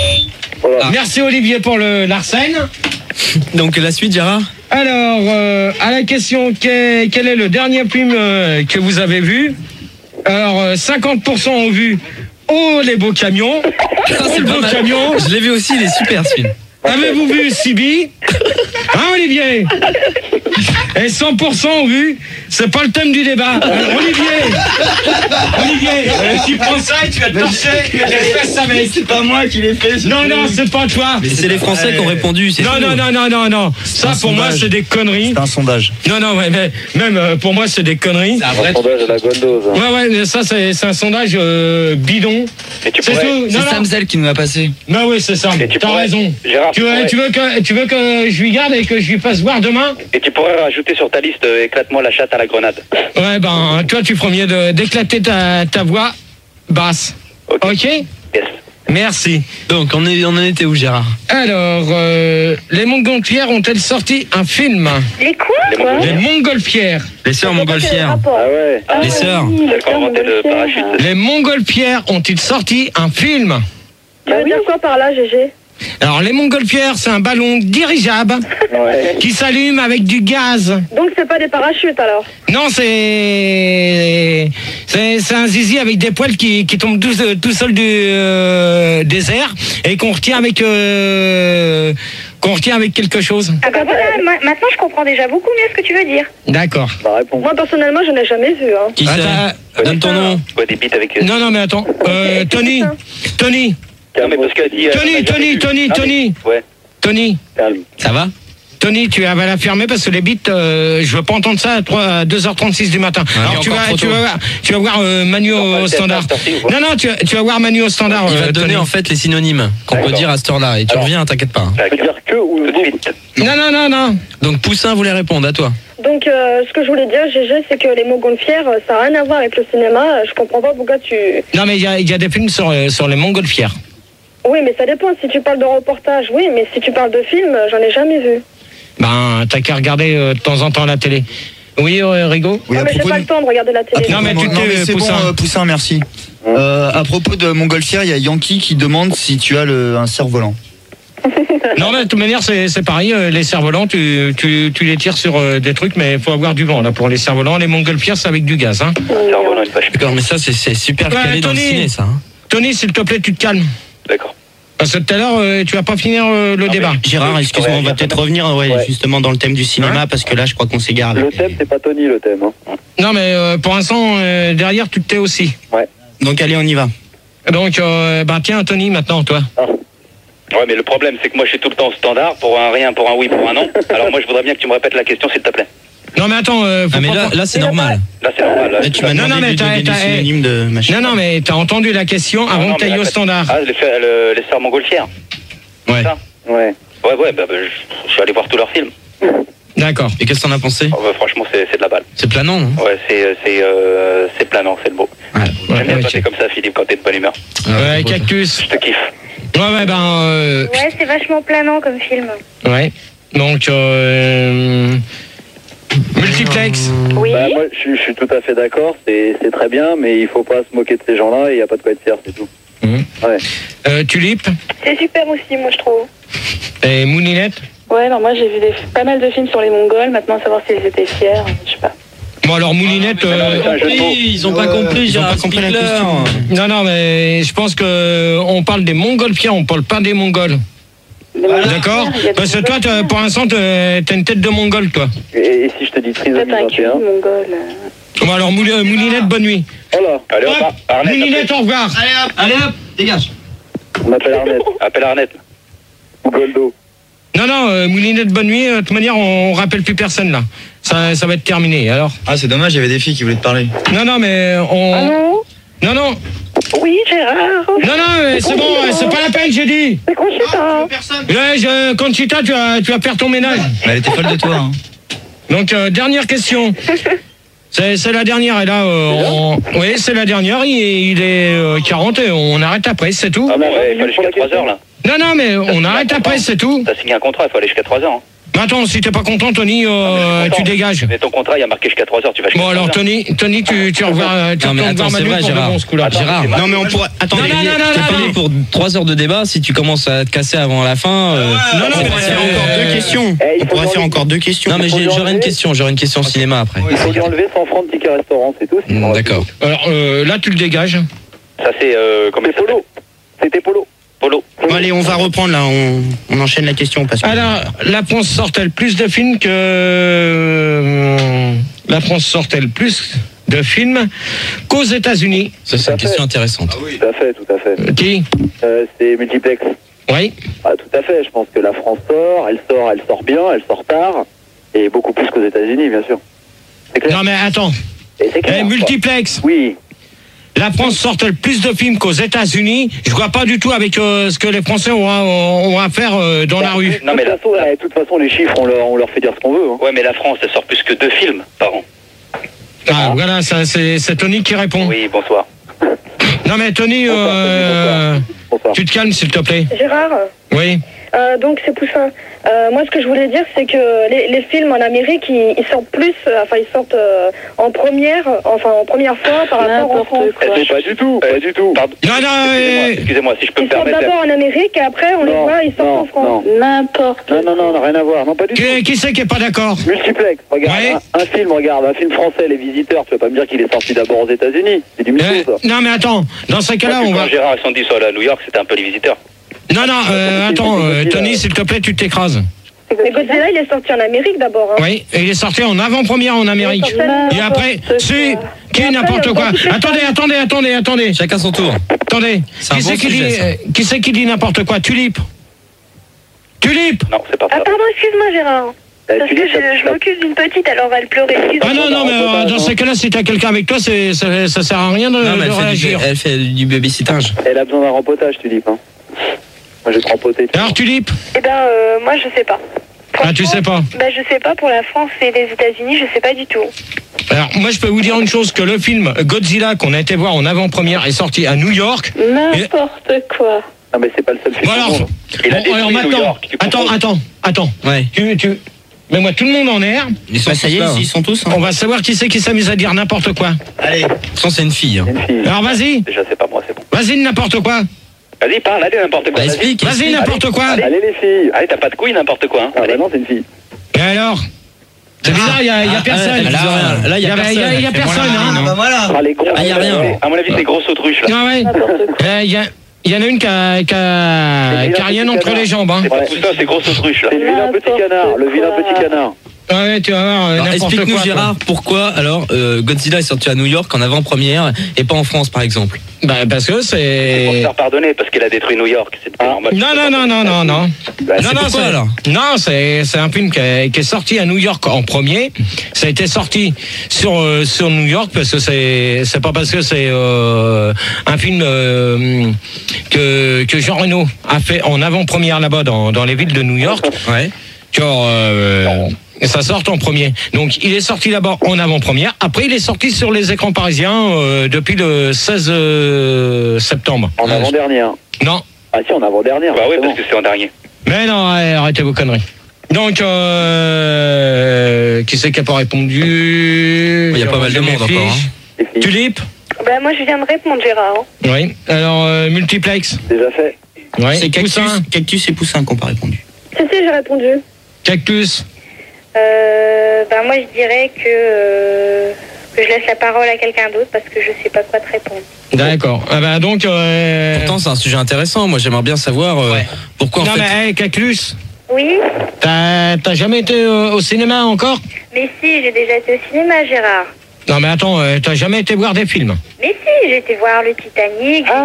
Voilà. Merci Olivier pour le l'arsène. Donc la suite, Gérard? Alors, euh, à la question, quel, quel est le dernier film euh, que vous avez vu? Alors, euh, cinquante pour cent ont vu Oh, les beaux camions. Ah, Oh, c'est le pas beau mal. camion. Je l'ai vu aussi, il est super ce film. Avez-vous vu Sibi? Hein, Olivier? Et cent pour cent ont vu, c'est pas le thème du débat. Alors, Olivier, Olivier, euh, tu prends ça et tu vas te torcher les fesses avec. C'est pas moi qui l'ai fait. Non, non, c'est pas toi. Mais c'est les Français qui ont répondu. c'est Non, tout. non, non, non, non, non. Ça, un pour moi, sondage. c'est des conneries. C'est un sondage. Non, non, ouais, mais même euh, pour moi, c'est des conneries. Un sondage à la Gondose. hein. Ouais, ouais, mais ça, c'est c'est un sondage euh, bidon. Et tu C'est pourrais, tout. C'est Non, non. Samzel qui nous a passé. Non, oui, c'est ça. Et tu T'as pourrais- raison. Gérard, Tu tu veux, pourrais- tu, veux que, tu veux que je lui garde et que je lui fasse voir demain? et tu pourrais rajouter sur ta liste euh, éclate-moi la chatte à la grenade. Ouais, ben, toi, tu ferais mieux de- d'éclater ta, ta voix basse. Ok. Ok? Yes. Merci. Donc on, est, on en était où, Gérard? Alors, euh, les Montgolfières ont-elles sorti un film? Les quoi? Les Quoi Les Montgolfières. Les sœurs Montgolfières. Ah ouais. Ah Les oui, sœurs. oui, Celles les qui ont sœurs inventé le Montgolfières. parachute. Les Montgolfières ont-ils sorti un film? Tu veux dire quoi par là, Gégé? Alors, les Montgolfières, c'est un ballon dirigeable Ouais. qui s'allume avec du gaz. Donc c'est pas des parachutes alors? Non, c'est c'est c'est un zizi avec des poils qui, qui tombent tout, tout seul du euh, des airs et qu'on retient avec euh, qu'on retient avec quelque chose. Ah bah voilà, ma- maintenant je comprends déjà beaucoup mieux ce que tu veux dire. D'accord. Bah réponds. Moi personnellement, je n'ai jamais vu. Hein. Qui Attends, c'est? Donne ton nom. Quoi, des bites avec... non, non, mais attends. Euh, Tony, Tony, Non, mais parce qu'elle dit... euh, Tony, elle a Tony, jamais vu. Tony, Ah, mais- Tony. Ouais, Tony, calme. Ça va? Tony, tu vas la fermer parce que les bites, euh, je veux pas entendre ça à, trois- à deux heures trente-six du matin. il est Alors tu encore vas, trop tu tôt. vas voir, tu vas voir euh, Manu pas au le standard. test à sortir, ou quoi Non, non, tu, tu vas voir Manu au standard. Il va euh, te donner Tony. en fait les synonymes qu'on peut D'accord. dire à cette heure-là. Et tu Alors. reviens, t'inquiète pas. hein. Ça veut dire que ou tout de suite. Non, non, non, non. Donc Poussin voulait répondre, à toi. Donc euh, ce que je voulais dire, Gégé, c'est que les Montgolfières, euh, ça n'a rien à voir avec le cinéma. Euh, Je comprends pas pourquoi tu... Non, mais il y a, il y a des films sur, euh, sur les Montgolfières. Oui, mais ça dépend. Si tu parles de reportage, oui, mais si tu parles de film, euh, j'en ai jamais vu. Ben, t'as qu'à regarder euh, de temps en temps la télé. Oui, euh, Rigaud? Oui, Ah, à mais j'ai propos pas de- le temps de regarder la télé. à Non, mais propos- tu t'es, mais c'est Poussin. bon, euh, Poussin, merci. Euh, à propos de Montgolfière, il y a Yankee qui demande si tu as le, un cerf-volant. Non, mais de toute manière, c'est c'est pareil. euh, Les cerfs-volants, tu, tu, tu les tires sur euh, des trucs, mais il faut avoir du vent là pour les cerfs-volants. Les Montgolfières, c'est avec du gaz. Hein. Cerveau, non, une vache. D'accord, mais ça c'est c'est super Ouais, calé dans le Tony. ciné, ça. hein. Tony, s'il te plaît, tu te calmes. D'accord. Parce que tout à l'heure, euh, tu vas pas finir euh, le Non, débat. Gérard, excuse-moi, on va peut-être revenir ouais, Ouais. justement dans le thème du cinéma, parce que là, je crois qu'on s'égare. Le thème, c'est pas Tony, le thème. Hein. Non, mais euh, pour l'instant, euh, derrière, tu te tais aussi. Donc allez, on y va. Donc, euh, bah tiens, Tony, maintenant, toi. Ouais, mais le problème, c'est que moi, je suis tout le temps au standard, pour un rien, pour un oui, pour un non. Alors moi, je voudrais bien que tu me répètes la question, s'il te plaît. Non, mais attends, euh, faut Ah, mais pas- là, là c'est normal. Là, c'est normal. Là, Là, tu m'as Non, demandé non, mais de t'as- donner des t'as- synonymes de machin. Non, non, mais t'as entendu la question avant Non, que mais t'ailles la- au standard. Ah, les, frères- le- les sœurs montgolfières. Ouais. Ça Ouais. Ouais, ouais, bah, bah, je, je suis allé voir tous leurs films. D'accord. Et qu'est-ce que t'en as pensé? Oh, bah, franchement, c'est c'est de la balle. C'est planant, non? Ouais, c'est c'est euh, c'est planant, c'est le beau. Ouais. J'aime bien ouais, quand ok. t'es comme ça, Philippe, quand t'es de bonne humeur. Ouais, Cactus. Je te kiffe. Ouais, ouais, ben, euh, Ouais, c'est vachement planant comme film. ouais. Donc, euh, multiplex. Oui. Bah, moi, je, suis- je suis tout à fait d'accord, c'est c'est très bien, mais il faut pas se moquer de ces gens-là et il n'y a pas de quoi être fier, c'est tout. Mhm. Ouais. Euh, Tulipe C'est super aussi, moi, je trouve. et Moulinette. Ouais, alors moi j'ai vu des, pas mal de films sur les Mongols, maintenant savoir s'ils étaient fiers, je sais pas. Bon, alors Moulinette. euh, c'est un jeu de mots. Ils ont pas compris, Ils ont Gérard pas compris la Spiegler. question. Non, non, mais je pense que on parle des Montgolfières, on parle pas des Mongols. Les Mongols, D'accord il y a des Parce que toi, t'as- pour l'instant, t'as t'as une tête de Mongol, toi. Et, et si je te dis trisomie Peut-être un cul vingt et un? mongol. euh. Bon, alors Moul- euh, Moulinette, bonne nuit. Oh là, Allez, on Hop, part. Arnett, Moulinette, au revoir. Allez hop, dégage. on m'appelle Arnett. appelle Arnett. Ou Goldo. Non, non, euh, Moulinette, bonne nuit. De toute manière, on rappelle plus personne, là. Ça, ça va être terminé, alors. Ah, c'est dommage, il y avait des filles qui voulaient te parler. Non, non, mais on... Allô? Non, non, Oui, Gérard. non, non, euh, c'est bon, euh, c'est pas la peine, j'ai dit. C'est Conchita. Ouais, je, Conchita, tu vas, tu vas faire ton ménage. Mais elle était folle de toi. Hein. Donc, euh, dernière question. C'est c'est la dernière, et là, euh, on- oui, c'est la dernière, il est, il est euh, quarante, et on arrête après, c'est tout. Ah bon, ouais, il faut aller jusqu'à trois heures, là. Non, non, mais on arrête après, c'est tout. T'as signé un contrat, il faut aller jusqu'à trois heures. Hein. Mais attends, si t'es pas content, Tony, euh, Ah, mais je suis tu content. dégages. Mais ton contrat, il y a marqué jusqu'à trois heures, tu vas jusqu'à Bon, trois alors, heures. Tony, Tony, tu, tu revois, tu Non, mais retournes attends, voir c'est Manu vrai, pour de Gérard. bon ce coup-là. Attends, Gérard, c'est Non, mais on pourrait. Attendez, Non, non, non, je t'ai non, payé non. pour trois heures de débat. Si tu commences à te casser avant la fin. euh, non, non, on mais pourrait faire euh, encore deux questions. Eh, il On faut pourrait lui faire enlever- encore deux questions. Non, mais faut j'ai- lui j'aurai une enlever. question. J'aurai une question cinéma après. Il faut lui enlever cent francs de ticket restaurant, c'est tout. sinon, Mm, D'accord. Alors, euh, là, tu le dégages. Ça, c'est. Euh, comment C'est ça s'appelle Polo. C'était Polo. Polo. Bon, allez, on va reprendre là. On, on enchaîne la question parce que. Alors, la France sort-elle plus de films que... euh, La France sort-elle plus de films qu'aux États-Unis? Ça, c'est une question intéressante. Tout à fait, tout à fait. Euh, Qui? Euh, c'est multiplex. Oui. Ah, tout à fait. Je pense que la France sort, elle sort, elle sort bien, elle sort tard, et beaucoup plus qu'aux États-Unis, bien sûr. C'est clair. Non, mais attends. Et c'est clair. Eh, multiplex. Oui. La France sort-elle plus de films qu'aux États-Unis? Je vois pas du tout avec euh, ce que les Français ont à, ont à faire euh, dans la rue. Non, mais de, la, toute façon, eh, de toute façon, les chiffres, on leur, on leur fait dire ce qu'on veut. Hein. ouais, mais la France, elle sort plus que deux films par an. Ah, voilà, ça, c'est c'est Tony qui répond. Oui, bonsoir. Non, mais Tony, euh, Bonsoir. tu te calmes, s'il te plaît. Gérard, Oui. euh, donc c'est Poussin. Euh, moi, ce que je voulais dire, c'est que les, les films en Amérique, ils, ils sortent plus, euh, enfin, ils sortent euh, en première, enfin, en première fois par rapport en N'importe France. quoi. Eh, pas du tout, pas du tout. Pardon. Non, non, Excusez-moi, euh, excusez-moi, si je peux me Ils sortent permettre. d'abord en Amérique et après, on les Non, voit, ils sortent non, en France. non. N'importe Non, non, non, non, rien à voir. Non, pas du tout. qui, qui c'est qui est pas d'accord? Multiplex, regarde, Ouais. un, un film, regarde, un film français, Les Visiteurs, tu vas pas me dire qu'il est sorti d'abord aux États-Unis. C'est du mytho, Euh, ça. Non, mais attends, dans ces cas-là, on Quand va... Gérard et Sandy sont allés à New York, c'était un peu les visiteurs. Non, non, euh, attends, euh, Tony, s'il te plaît, tu t'écrases. Mais Godzilla, il est sorti en Amérique d'abord. Hein. Oui, et il est sorti en avant-première en Amérique. Il est sorti Et après, N'importe si, quoi. qui Et après, n'importe on quoi. va couper Attendez, ça. attendez, attendez, attendez. Chacun son tour. Attendez. C'est un Qui bon c'est qui sujet, dit, ça. euh, qui c'est qui dit n'importe quoi? Tulipe. Tulipe. Non, c'est pas Ah ça. pardon, excuse-moi Gérard. Eh, Parce tu que dis, je, ça- je m'occupe d'une petite, alors elle va le pleurer. Excuse-moi. Ah non, non, mais euh, dans ces cas-là, si t'as quelqu'un avec toi, c'est, ça, ça sert à rien de, Non, mais de elle fait, du, réagir. elle fait du babysittage. Elle a besoin d'un rempotage, tu dis, hein. Moi, je vais te rempoter. Alors, Tulipe. Eh ben, euh, moi je sais pas. Ah, tu sais pas. Bah je sais pas pour la France et les États-Unis, je sais pas du tout. Alors, moi, je peux vous dire une chose, que le film Godzilla qu'on a été voir en avant-première est sorti à New York. N'importe quoi. Non, mais c'est pas le seul film. Bon, au alors, monde. Il a bon, détruit alors New maintenant, York, tu attends, comprends. attends, attends. Ouais. Tu, tu, mets-moi tout le monde en air. Ils sont Bah, ça y tous est, là, hein. ils sont tous. hein. On va savoir qui c'est qui s'amuse à dire n'importe quoi. Allez. De toute façon, c'est une fille. hein. C'est une fille. Alors, vas-y. Déjà, c'est pas moi, c'est bon. Vas-y, n'importe quoi. Vas-y, parle, allez, n'importe quoi. Bah, Vas-y, explique. Vas-y, explique. n'importe quoi. allez. Allez, les filles. Allez, t'as pas de couilles, n'importe quoi. Hein. Ah, Allez. bah non, c'est une fille. Et alors? C'est bizarre, il y a, il y a Ah, personne. elle dit rien. Là, il y a Il y a- il y a- il y a personne. personne, hein. bah voilà. Ah, les gros. Ah, y a rien. À mon avis, c'est grosse autruche, là. Ah ouais. N'importe quoi. Euh, il y a, Il y en a une qui a, qui a, qui a rien entre les jambes. Hein. C'est pas tout ça, c'est grosse autruche là. C'est le vilain petit canard, le vilain petit canard. Ouais, tu vas voir, Alors, n'importe explique-nous quoi, Gérard, pourquoi alors euh, Godzilla est sorti à New York en avant-première et pas en France par exemple? Bah, parce que Pour se c'est... faire pardonner parce qu'elle a détruit New York. C'est pas normal. Non, non, non, non, non, non. Bah, non, c'est non, pourquoi, c'est- alors Non, c'est c'est un film qui est, qui est sorti à New York en premier. Ça a été sorti sur euh, sur New York parce que c'est c'est pas parce que c'est euh, un film euh, que que Jean Reno a fait en avant-première là-bas dans dans les villes de New York. Ouais. Que euh, ça sort en premier. Donc il est sorti là-bas en avant-première. Après il est sorti sur les écrans parisiens euh, depuis le seize euh, septembre. En avant-dernière. Non. Ah si, en avant-dernière. Bah oui, c'est parce bon. que c'est en dernier. Mais non, arrêtez vos conneries. Donc, euh, qui c'est qui n'a pas répondu? Il y a pas mal de monde encore. Hein. Tulip? Bah, moi, je viens de répondre, Gérard. hein. Oui. Alors, euh, multiplex? Déjà fait. Oui. C'est cactus, Poussin? cactus et poussin qui n'ont pas répondu. Si, si, j'ai répondu. Cactus? Euh, bah, moi, je dirais que, euh, que je laisse la parole à quelqu'un d'autre parce que je sais pas quoi te répondre. D'accord. Ah bah donc... Euh... Pourtant c'est un sujet intéressant, moi j'aimerais bien savoir euh, Ouais. pourquoi en non fait... mais, hey, Cactus, Oui, t'as t'as jamais été euh, au cinéma encore? mais si, j'ai déjà été au cinéma, Gérard. Non mais attends, euh, t'as jamais été voir des films? Mais si, j'ai été voir le Titanic. Ah.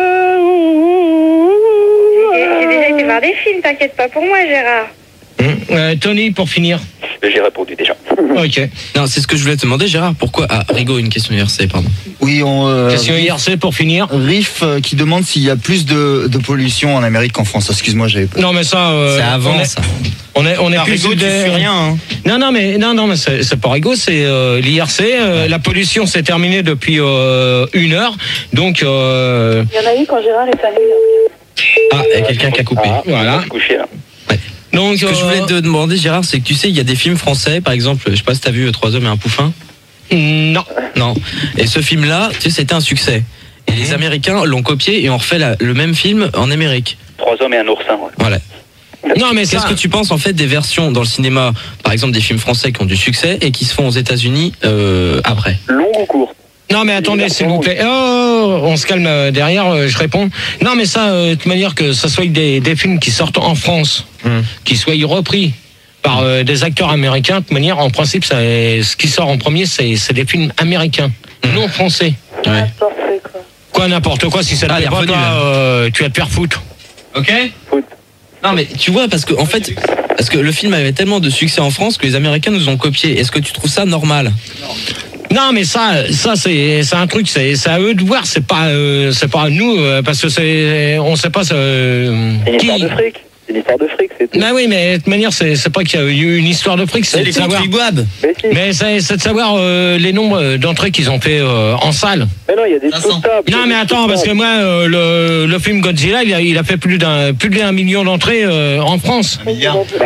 J'ai j'ai déjà été voir des films, t'inquiète pas pour moi, Gérard. Hum. Euh, Tony, pour finir. J'ai répondu déjà. Ok. Non, c'est ce que je voulais te demander Gérard, pourquoi... Ah, Rigaud, une question I R C, pardon. Oui, on. euh, Question I R C pour finir. Riff euh, qui demande s'il y a plus de, de pollution en Amérique qu'en France. Excuse-moi, j'avais pas. Non mais ça... euh, C'est avant on est, ça. On est, on est Ah, plus Rigaud, tu des- suis rien. Hein. Non, non, mais non, non, mais c'est c'est pas rigolo, c'est euh, l'I R C. euh, La pollution s'est terminée depuis euh, une heure, donc euh, Il y en a eu quand Gérard est à New York. Ah, il y a quelqu'un qui a coupé. Ah, Voilà. on va se coucher là. donc Ce que je voulais euh, te demander Gérard, c'est que tu sais, il y a des films français, par exemple, je sais pas si t'as vu Trois hommes et un poufin. non. Non. Et ce film-là, tu sais, c'était un succès. Et les Américains l'ont copié et ont refait la- le même film en Amérique. Trois hommes et un oursin. Ouais. Voilà. Non, mais ça. Qu'est-ce que tu penses en fait des versions dans le cinéma, par exemple des films français qui ont du succès et qui se font aux États-Unis euh, après? Longue ou courte? Non, mais attendez, s'il vous plaît. Oh, on se calme euh, derrière, euh, je réponds. Non, mais ça, euh, de toute manière, que ça soit des, des films qui sortent en France, Hmm. qui soient repris par euh, des acteurs américains, de toute manière, en principe, ça, ce qui sort en premier, c'est c'est des films américains, non français. Ouais. N'importe quoi. Quoi, n'importe quoi, si ça te Ah, plaît il est pas, revenu, toi, là. euh, tu vas te faire foutre. Ok? Foot. Non mais tu vois parce que en fait parce que le film avait tellement de succès en France que les Américains nous ont copié. Est-ce que tu trouves ça normal? Non, mais ça, ça c'est c'est un truc, c'est c'est à eux de voir, c'est pas euh, c'est pas à nous, euh, parce que c'est on sait pas euh, C'est une qui. histoire de fric. C'est une histoire de fric, c'est tout. Ben oui, mais de toute manière, c'est c'est pas qu'il y a eu une histoire de fric, c'est de savoir. Mais si. Mais c'est c'est de savoir euh, les nombres euh, d'entrées qu'ils ont fait euh, en salle. Mais non, il y a des sous-tables. Non, mais attends, parce que moi, euh, le, le film Godzilla, il a, il a fait plus d'un plus d'un million d'entrées euh, en France. Bah,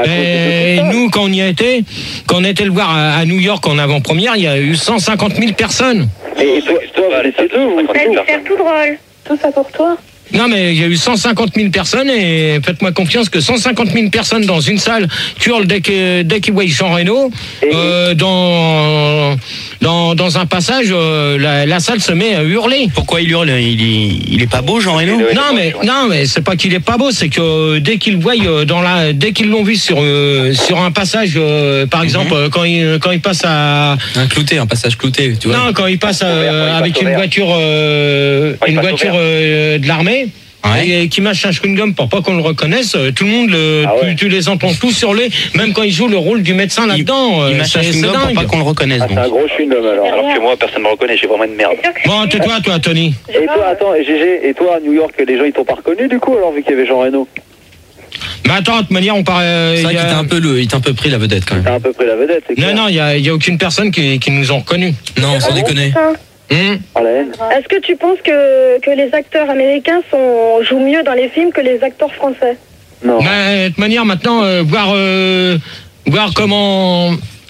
Et nous, quand on y a été, quand on était le voir à, à New York en avant-première, il y a eu cent cinquante mille personnes. Et toi, toi, vous étiez deux, vous Ça a dû faire tout drôle. Tout ça pour toi? Non, mais il y a eu cent cinquante mille personnes et faites-moi confiance que cent cinquante mille personnes dans une salle qui hurlent dès que- dès qu'ils voient Jean Reno, euh, dans, dans, dans un passage, euh, la, la salle se met à hurler. Pourquoi il hurle? Il est, il est pas beau, Jean Reno? Non, mais, non, mais c'est pas qu'il est pas beau, c'est que euh, dès qu'ils le voient, euh, dans la, dès qu'ils l'ont vu sur, euh, sur un passage, euh, par exemple, euh, quand il, quand il passe à, Un clouté, un passage clouté, tu vois. non, quand il passe euh, il passe avec au une vert. voiture, euh, il une passe au voiture vert. euh, de l'armée. Ouais. Et qui mâche un chewing-gum pour pas qu'on le reconnaisse, euh, tout le monde, le, Ah ouais. tu, tu les entends tous sur les, même quand ils jouent le rôle du médecin là-dedans. euh, Il mâche un c'est- c'est chewing-gum pour dingue. pas qu'on le reconnaisse. Ah, c'est donc. un gros chewing-gum alors. Alors que moi, personne ne me reconnaît, j'ai vraiment une merde. C'est sûr que Bon, tais-toi, toi, Tony. Et toi, attends, et G G, et toi à New York, les gens ils t'ont pas reconnu du coup alors vu qu'il y avait Jean Reno? Mais attends, de toute manière, on paraît. C'est vrai qu'il t'a un peu le, il t'a un peu pris la vedette quand même. T'as à peu près la vedette, c'est Non, clair. non, il y a, il y a aucune personne qui, qui nous ont reconnus. Non, sans déconner. Hum. Ah, la haine. Est-ce que tu penses que, que les acteurs américains sont, jouent mieux dans les films que les acteurs français? Non. Mais de toute manière, maintenant, euh, voir, euh, voir comment,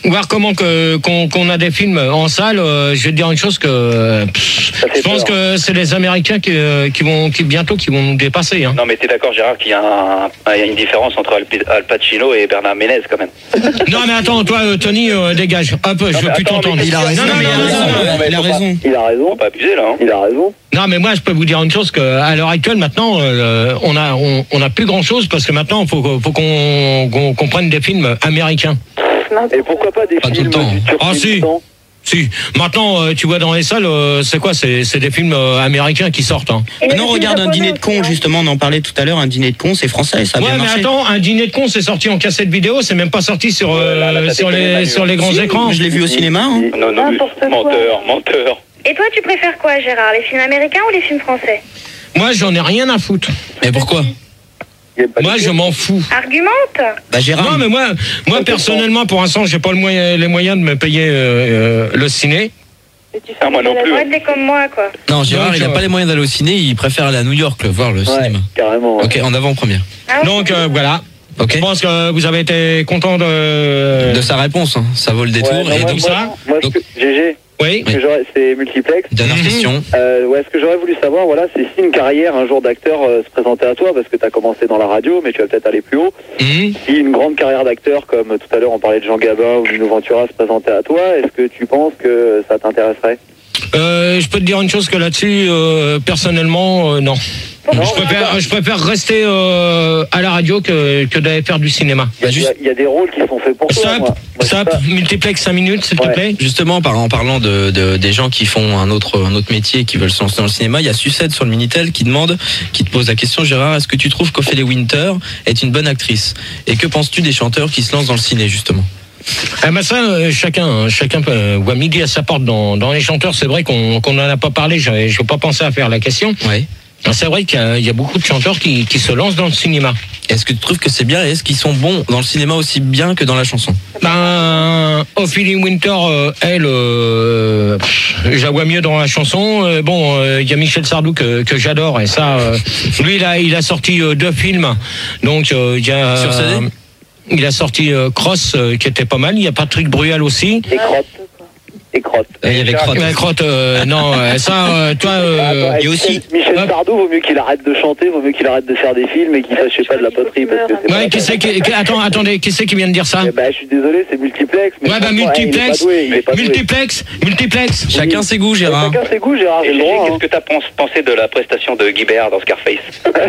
voir comment que, qu'on, qu'on a des films en salle, euh, je vais te dire une chose que pff, je pense peur. que c'est les Américains qui, euh, qui vont qui bientôt qui vont nous dépasser. Hein. Non, mais t'es d'accord, Gérard, qu'il y a, un- il y a une différence entre Al, Al Pacino et Bernard Ménez, quand même. Non mais attends, toi euh, Tony, euh, dégage. Hop, je veux mais plus attends, t'entendre. mais il a raison, Non, non, mais il a raison. Non, mais Il a faut pas- raison. Il a raison. Faut pas abuser, là. Hein. Il a raison. Non mais moi je peux vous dire une chose que à l'heure actuelle maintenant euh, on a on, on a plus grand chose parce que maintenant il faut, que- faut qu'on, qu'on qu'on prenne des films américains. Et pourquoi pas des Pas tout films le temps. du Ah, si. Turkménistan? Si maintenant euh, tu vois dans les salles euh, c'est quoi c'est, c'est des films euh, américains qui sortent. Hein. Et Maintenant, le film regarde un japonais dîner de aussi, cons, hein. justement, on en parlait tout à l'heure, un dîner de cons, c'est français, ça a Ouais bien mais marché. attends, un dîner de con c'est sorti en cassette vidéo, c'est même pas sorti sur euh, Ouais, là, là, t'as sur déconné, les Manu. sur les grands Si, écrans. je l'ai vu au cinéma. hein. Non, non, N'importe quoi. menteur, menteur. Et toi, tu préfères quoi, Gérard? Les films américains ou les films français? Moi j'en ai rien à foutre. Mais pourquoi? Il y a pas Moi de- je m'en fous. Argumente. Bah, Gérard, Non mais moi moi personnellement pour l'instant j'ai pas le moyen, les moyens de me payer euh, euh, le ciné. Et tu fais Ah, moi non des plus. Faut être des comme moi, quoi. Non, Gérard, Donc, il n'a euh, pas les moyens d'aller au ciné, il préfère aller à New York le voir le Ouais, cinéma. carrément. ouais. Ok, en avant-première. Ah, ouais. Donc euh, voilà. Ok. Je pense que vous avez été content de De sa réponse, hein. Ça vaut le détour. Ouais, non, et moi, donc ça, moi, moi, ce donc- que- G G, Oui. ce que j'aurais- c'est multiplex. dernière Mhm. question. Euh, ouais, ce que j'aurais voulu savoir, voilà, c'est si une carrière un jour d'acteur euh, se présentait à toi, parce que tu as commencé dans la radio, mais tu vas peut-être aller plus haut. Mhm. Si une grande carrière d'acteur, comme tout à l'heure on parlait de Jean Gabin ou Nino Ventura, se présentait à toi, est-ce que tu penses que ça t'intéresserait? Euh, je peux te dire une chose que là-dessus, euh, personnellement, euh, non. Non, Je préfère, je préfère rester euh, à la radio que, que d'aller faire du cinéma. Il y, a- il y a- il y a des rôles qui sont faits pour toi. Stop, moi. Moi, je sais stop, pas. multiplex cinq minutes, s'il Ouais. te plaît. Justement, par- en parlant de, de- des gens qui font un autre, un autre métier, qui veulent se lancer dans le cinéma, il y a Sucette sur le Minitel qui demande, qui te pose la question, Gérard, est-ce que tu trouves qu'Ophélie Winter est une bonne actrice? Et que penses-tu des chanteurs qui se lancent dans le ciné, justement? Ah bah ça, euh, chacun, hein, chacun peut, voit midi à sa porte dans, dans les chanteurs. C'est vrai qu'on qu'on n'en a pas parlé, je n'ai pas pensé à faire la question. Ouais. C'est vrai qu'il y a, il y a beaucoup de chanteurs qui, qui se lancent dans le cinéma. Est-ce que tu trouves que c'est bien et est-ce qu'ils sont bons dans le cinéma aussi bien que dans la chanson? Ben, Ophélie Winter, euh, elle, euh, pff, je la vois mieux dans la chanson. Euh, bon, euh, il y a Michel Sardou que, que j'adore et ça, euh, lui, il a, il a sorti euh, deux films. Donc, euh, il y a. Sur C D? euh, il a sorti euh, Cross, euh, qui était pas mal. Il y a Patrick Bruel aussi. Et crotte. Et crotte. Euh, Il y avait Gérard, Crotte. Mais Crotte, euh, non, euh, ça, euh, toi. euh, Attends, et aussi- Michel Hop. Sardou, vaut mieux qu'il arrête de chanter, vaut mieux qu'il arrête de faire des films et qu'il fasse, je sais pas, de la poterie. Parce que c'est Ouais, pas- qui c'est qui, qui- attends, attendez, qui c'est qui vient de dire ça? Eh ben, je suis désolé, c'est multiplex. Mais Ouais, bah, franchement, eh, multiplex, Il est pas doué, il est pas doué. multiplex, multiplex. Chacun ses goûts, Gérard. Chacun ses goûts, Gérard, j'ai Et le Gégé, droit. qu'est-ce hein. que t'as pens- pensé de la prestation de Guy Béard dans Scarface?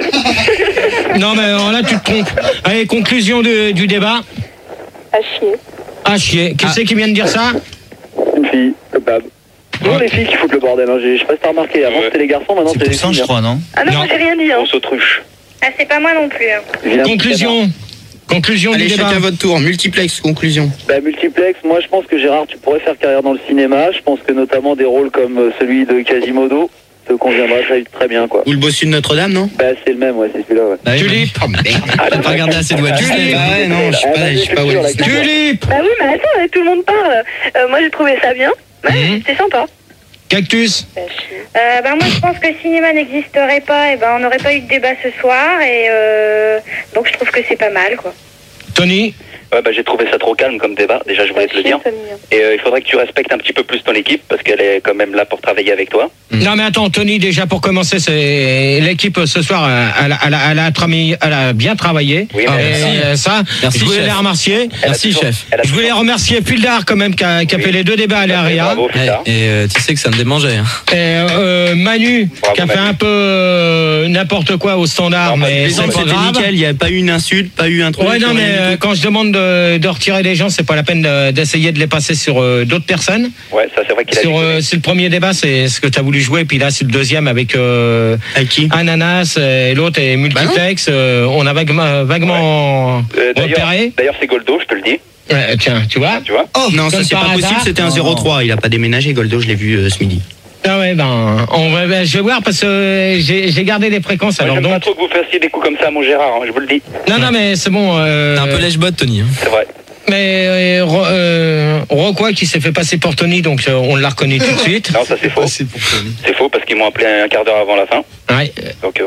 Non, mais alors là, tu te trompes. Allez, conclusion du, du débat. À chier. Ah, chier. Qui Ah. c'est qui vient de dire ça? Une fille, comme d'hab. Toujours les filles qui foutent le bordel. Hein. j'ai- Je sais pas si t'as remarqué. Avant Ouais. c'était les garçons, maintenant C'est c'est les Poussin, filles. je crois, non? Ah non, Non. moi, j'ai rien dit, hein. On s'autruche. Ah, c'est pas moi non plus. hein. hein. Vilain Conclusion. Conclusion allez, du débat. chacun votre tour. Multiplex, conclusion. Bah, multiplex, moi je pense que Gérard, tu pourrais faire carrière dans le cinéma. Je pense que notamment des rôles comme euh, celui de Quasimodo te conviendra très, très bien, quoi. Ou le bossu de Notre-Dame, non? Bah, c'est le même, ouais, c'est celui-là, ouais. Bah oui, Tulip. Oh merde. T'as pas regardé assez de Walt Disney. Ah ouais, non, je suis Ah, pas, vas-y, je suis pas fais Walt toujours la Disney. Tulip. Bah oui, mais attends, tout le monde parle. Euh, moi, j'ai trouvé ça bien. Ouais, Mhm. c'était sympa. Cactus. Bah, chier. Euh, ben, moi, je pense que le cinéma n'existerait pas, et ben, on n'aurait pas eu de débat ce soir, et euh, donc je trouve que c'est pas mal, quoi. Tony. Ouais, bah, j'ai trouvé ça trop calme comme débat, déjà je voulais te le dire. Et euh, il faudrait que tu respectes un petit peu plus ton équipe, parce qu'elle est quand même là pour travailler avec toi. Non mais attends, Tony, déjà pour commencer, c'est l'équipe ce soir, elle, a- elle, a- elle, a trami- elle a bien travaillé. Oui, Et, mais- euh, ça, Merci, je voulais chef. les remercier. Elle a Merci, toujours- chef. elle a Je voulais toujours- remercier Pildar quand même qui a, qui a Oui. fait les deux débats à l'Aria. Bravo, Et, Fida. et, euh, tu sais que ça me démangeait. hein. Et euh, Manu Bravo, qui a fait Manu. un peu euh, n'importe quoi au standard, Non, mais Les c'est autres, pas c'était grave. nickel, il n'y a pas eu une insulte, pas eu un truc. Ouais, non, rien mais du euh, tout. quand je demande de, de retirer les gens, c'est pas la peine de- d'essayer de les passer sur euh, d'autres personnes. Ouais, ça c'est vrai qu'il a Sur, dit. euh, c'est le premier débat, c'est ce que tu as voulu jouer, puis là c'est le deuxième avec euh, Avec qui? Ananas et l'autre est multiplex. Euh, on a vaguement, vaguement Euh, D'ailleurs, repéré. d'ailleurs, c'est Goldo, je te le dis, Euh, tiens, tu vois. tu vois. Oh non, ça comme c'est par pas possible, hasard. c'était un zéro trois. Il a pas déménagé, Goldo, je l'ai vu euh, ce midi. Ah ouais, ben, on va, ben, je vais voir parce que euh, j'ai j'ai gardé les fréquences. Moi, Alors j'aime pas donc, trop que vous fassiez des coups comme ça à mon Gérard, hein, je vous le dis. non, non, mais c'est bon. Euh, T'es un peu lèche-botte, Tony. hein. C'est vrai. Mais euh, Ro- euh, Rocquois qui s'est fait passer pour Tony, donc euh, on l'a reconnu tout de suite. Non, ça c'est faux. C'est faux parce qu'ils m'ont appelé un quart d'heure avant la fin. Ouais. Donc euh, voilà.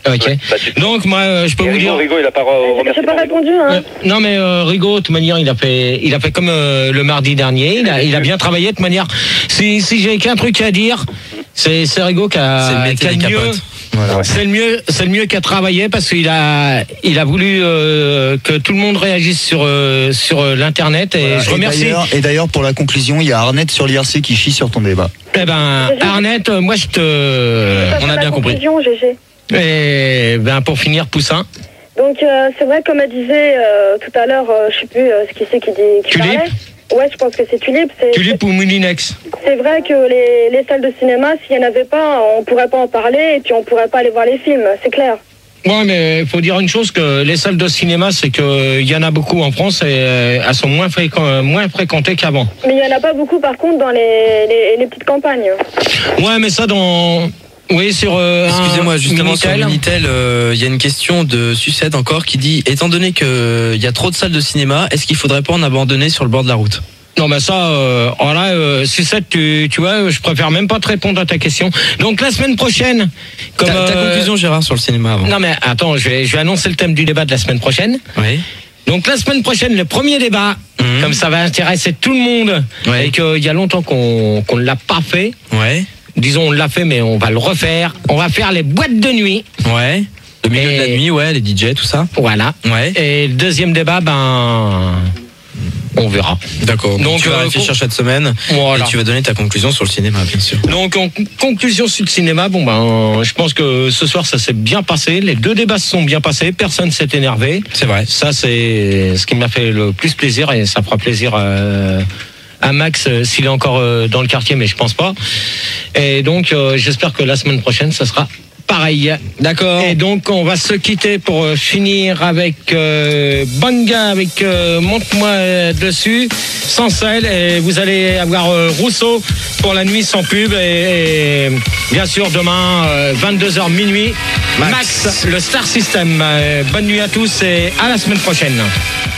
Ok. Ouais, pas de souci. Donc moi, euh, je peux Et vous Rigo, dire. Rigo, il a pas re- remercié. J'ai pas pour Rigo. répondu, hein. Euh, non mais euh, Rigaud, de toute manière, il a fait, il a fait comme euh, le mardi dernier. Il a, il a bien travaillé de toute manière. Si, si j'ai qu'un truc à dire, c'est c'est Rigaud qui C'est le a, métier qui a des mieux. capotes. Voilà. C'est le mieux, c'est le mieux qui a travaillé parce qu'il a, il a voulu euh, que tout le monde réagisse sur euh, sur euh, l'internet et Voilà. je Et remercie. d'ailleurs- Et d'ailleurs, pour la conclusion, il y a Arnett sur l'I R C qui chie sur ton débat. Eh ben, Arnett, euh, moi je te, Ça on fait a la bien compris. conclusion, G G. Et ben pour finir, Poussin. Donc euh, c'est vrai, comme elle disait euh, tout à l'heure, euh, je sais plus euh, ce qui c'est qui dit qui Tulipe. parlait. Ouais, je pense que c'est Tulipe. C'est, Tulipe ou Moulinex. c'est vrai que les, les salles de cinéma, s'il n'y en avait pas, on pourrait pas en parler et puis on pourrait pas aller voir les films, c'est clair. Ouais, mais il faut dire une chose, que les salles de cinéma, c'est qu'il y en a beaucoup en France et euh, elles sont moins, fréquent, moins fréquentées qu'avant. Mais il n'y en a pas beaucoup par contre dans les, les, les petites campagnes. Ouais, mais ça dans... Oui, sur euh, Excusez-moi, un justement sur Minitel. Minitel, euh, il y a une question de Sucette encore qui dit, étant donné qu'il y a trop de salles de cinéma, est-ce qu'il faudrait pas en abandonner sur le bord de la route? Non, ben ça, euh, alors là, euh, Sucette, tu, tu vois, je préfère même pas te répondre à ta question. Donc la semaine prochaine, comme... Ta, ta euh, conclusion, Gérard, sur le cinéma avant. Non, mais attends, je vais, je vais annoncer le thème du débat de la semaine prochaine. Oui. Donc la semaine prochaine, le premier débat, Mhm. comme ça va intéresser tout le monde, Ouais. et qu'il y a longtemps qu'on qu'on ne l'a pas fait. Ouais. Disons, on l'a fait, mais on va le refaire. On va faire les boîtes de nuit. Ouais. Le milieu Et- de la nuit, ouais, les D J, tout ça. Voilà. Ouais. Et le deuxième débat, ben, on verra. D'accord. Donc, Donc, tu vas euh, réfléchir con- cette semaine Voilà. et tu vas donner ta conclusion sur le cinéma, bien sûr. Donc, en conclusion sur le cinéma, bon ben, je pense que ce soir, ça s'est bien passé. Les deux débats se sont bien passés. Personne s'est énervé. C'est vrai. Ça, c'est ce qui m'a fait le plus plaisir et ça fera plaisir euh, à Max euh, s'il est encore euh, dans le quartier, mais je pense pas. Et donc, euh, j'espère que la semaine prochaine, ça sera pareil. D'accord. Et donc, on va se quitter pour euh, finir avec euh, Banga, avec euh, Monte-moi euh, dessus, sans sel. Et vous allez avoir euh, Rousseau pour la nuit sans pub. Et, et bien sûr, demain, euh, vingt-deux heures minuit, Max, Max. le Star System. Euh, bonne nuit à tous et à la semaine prochaine.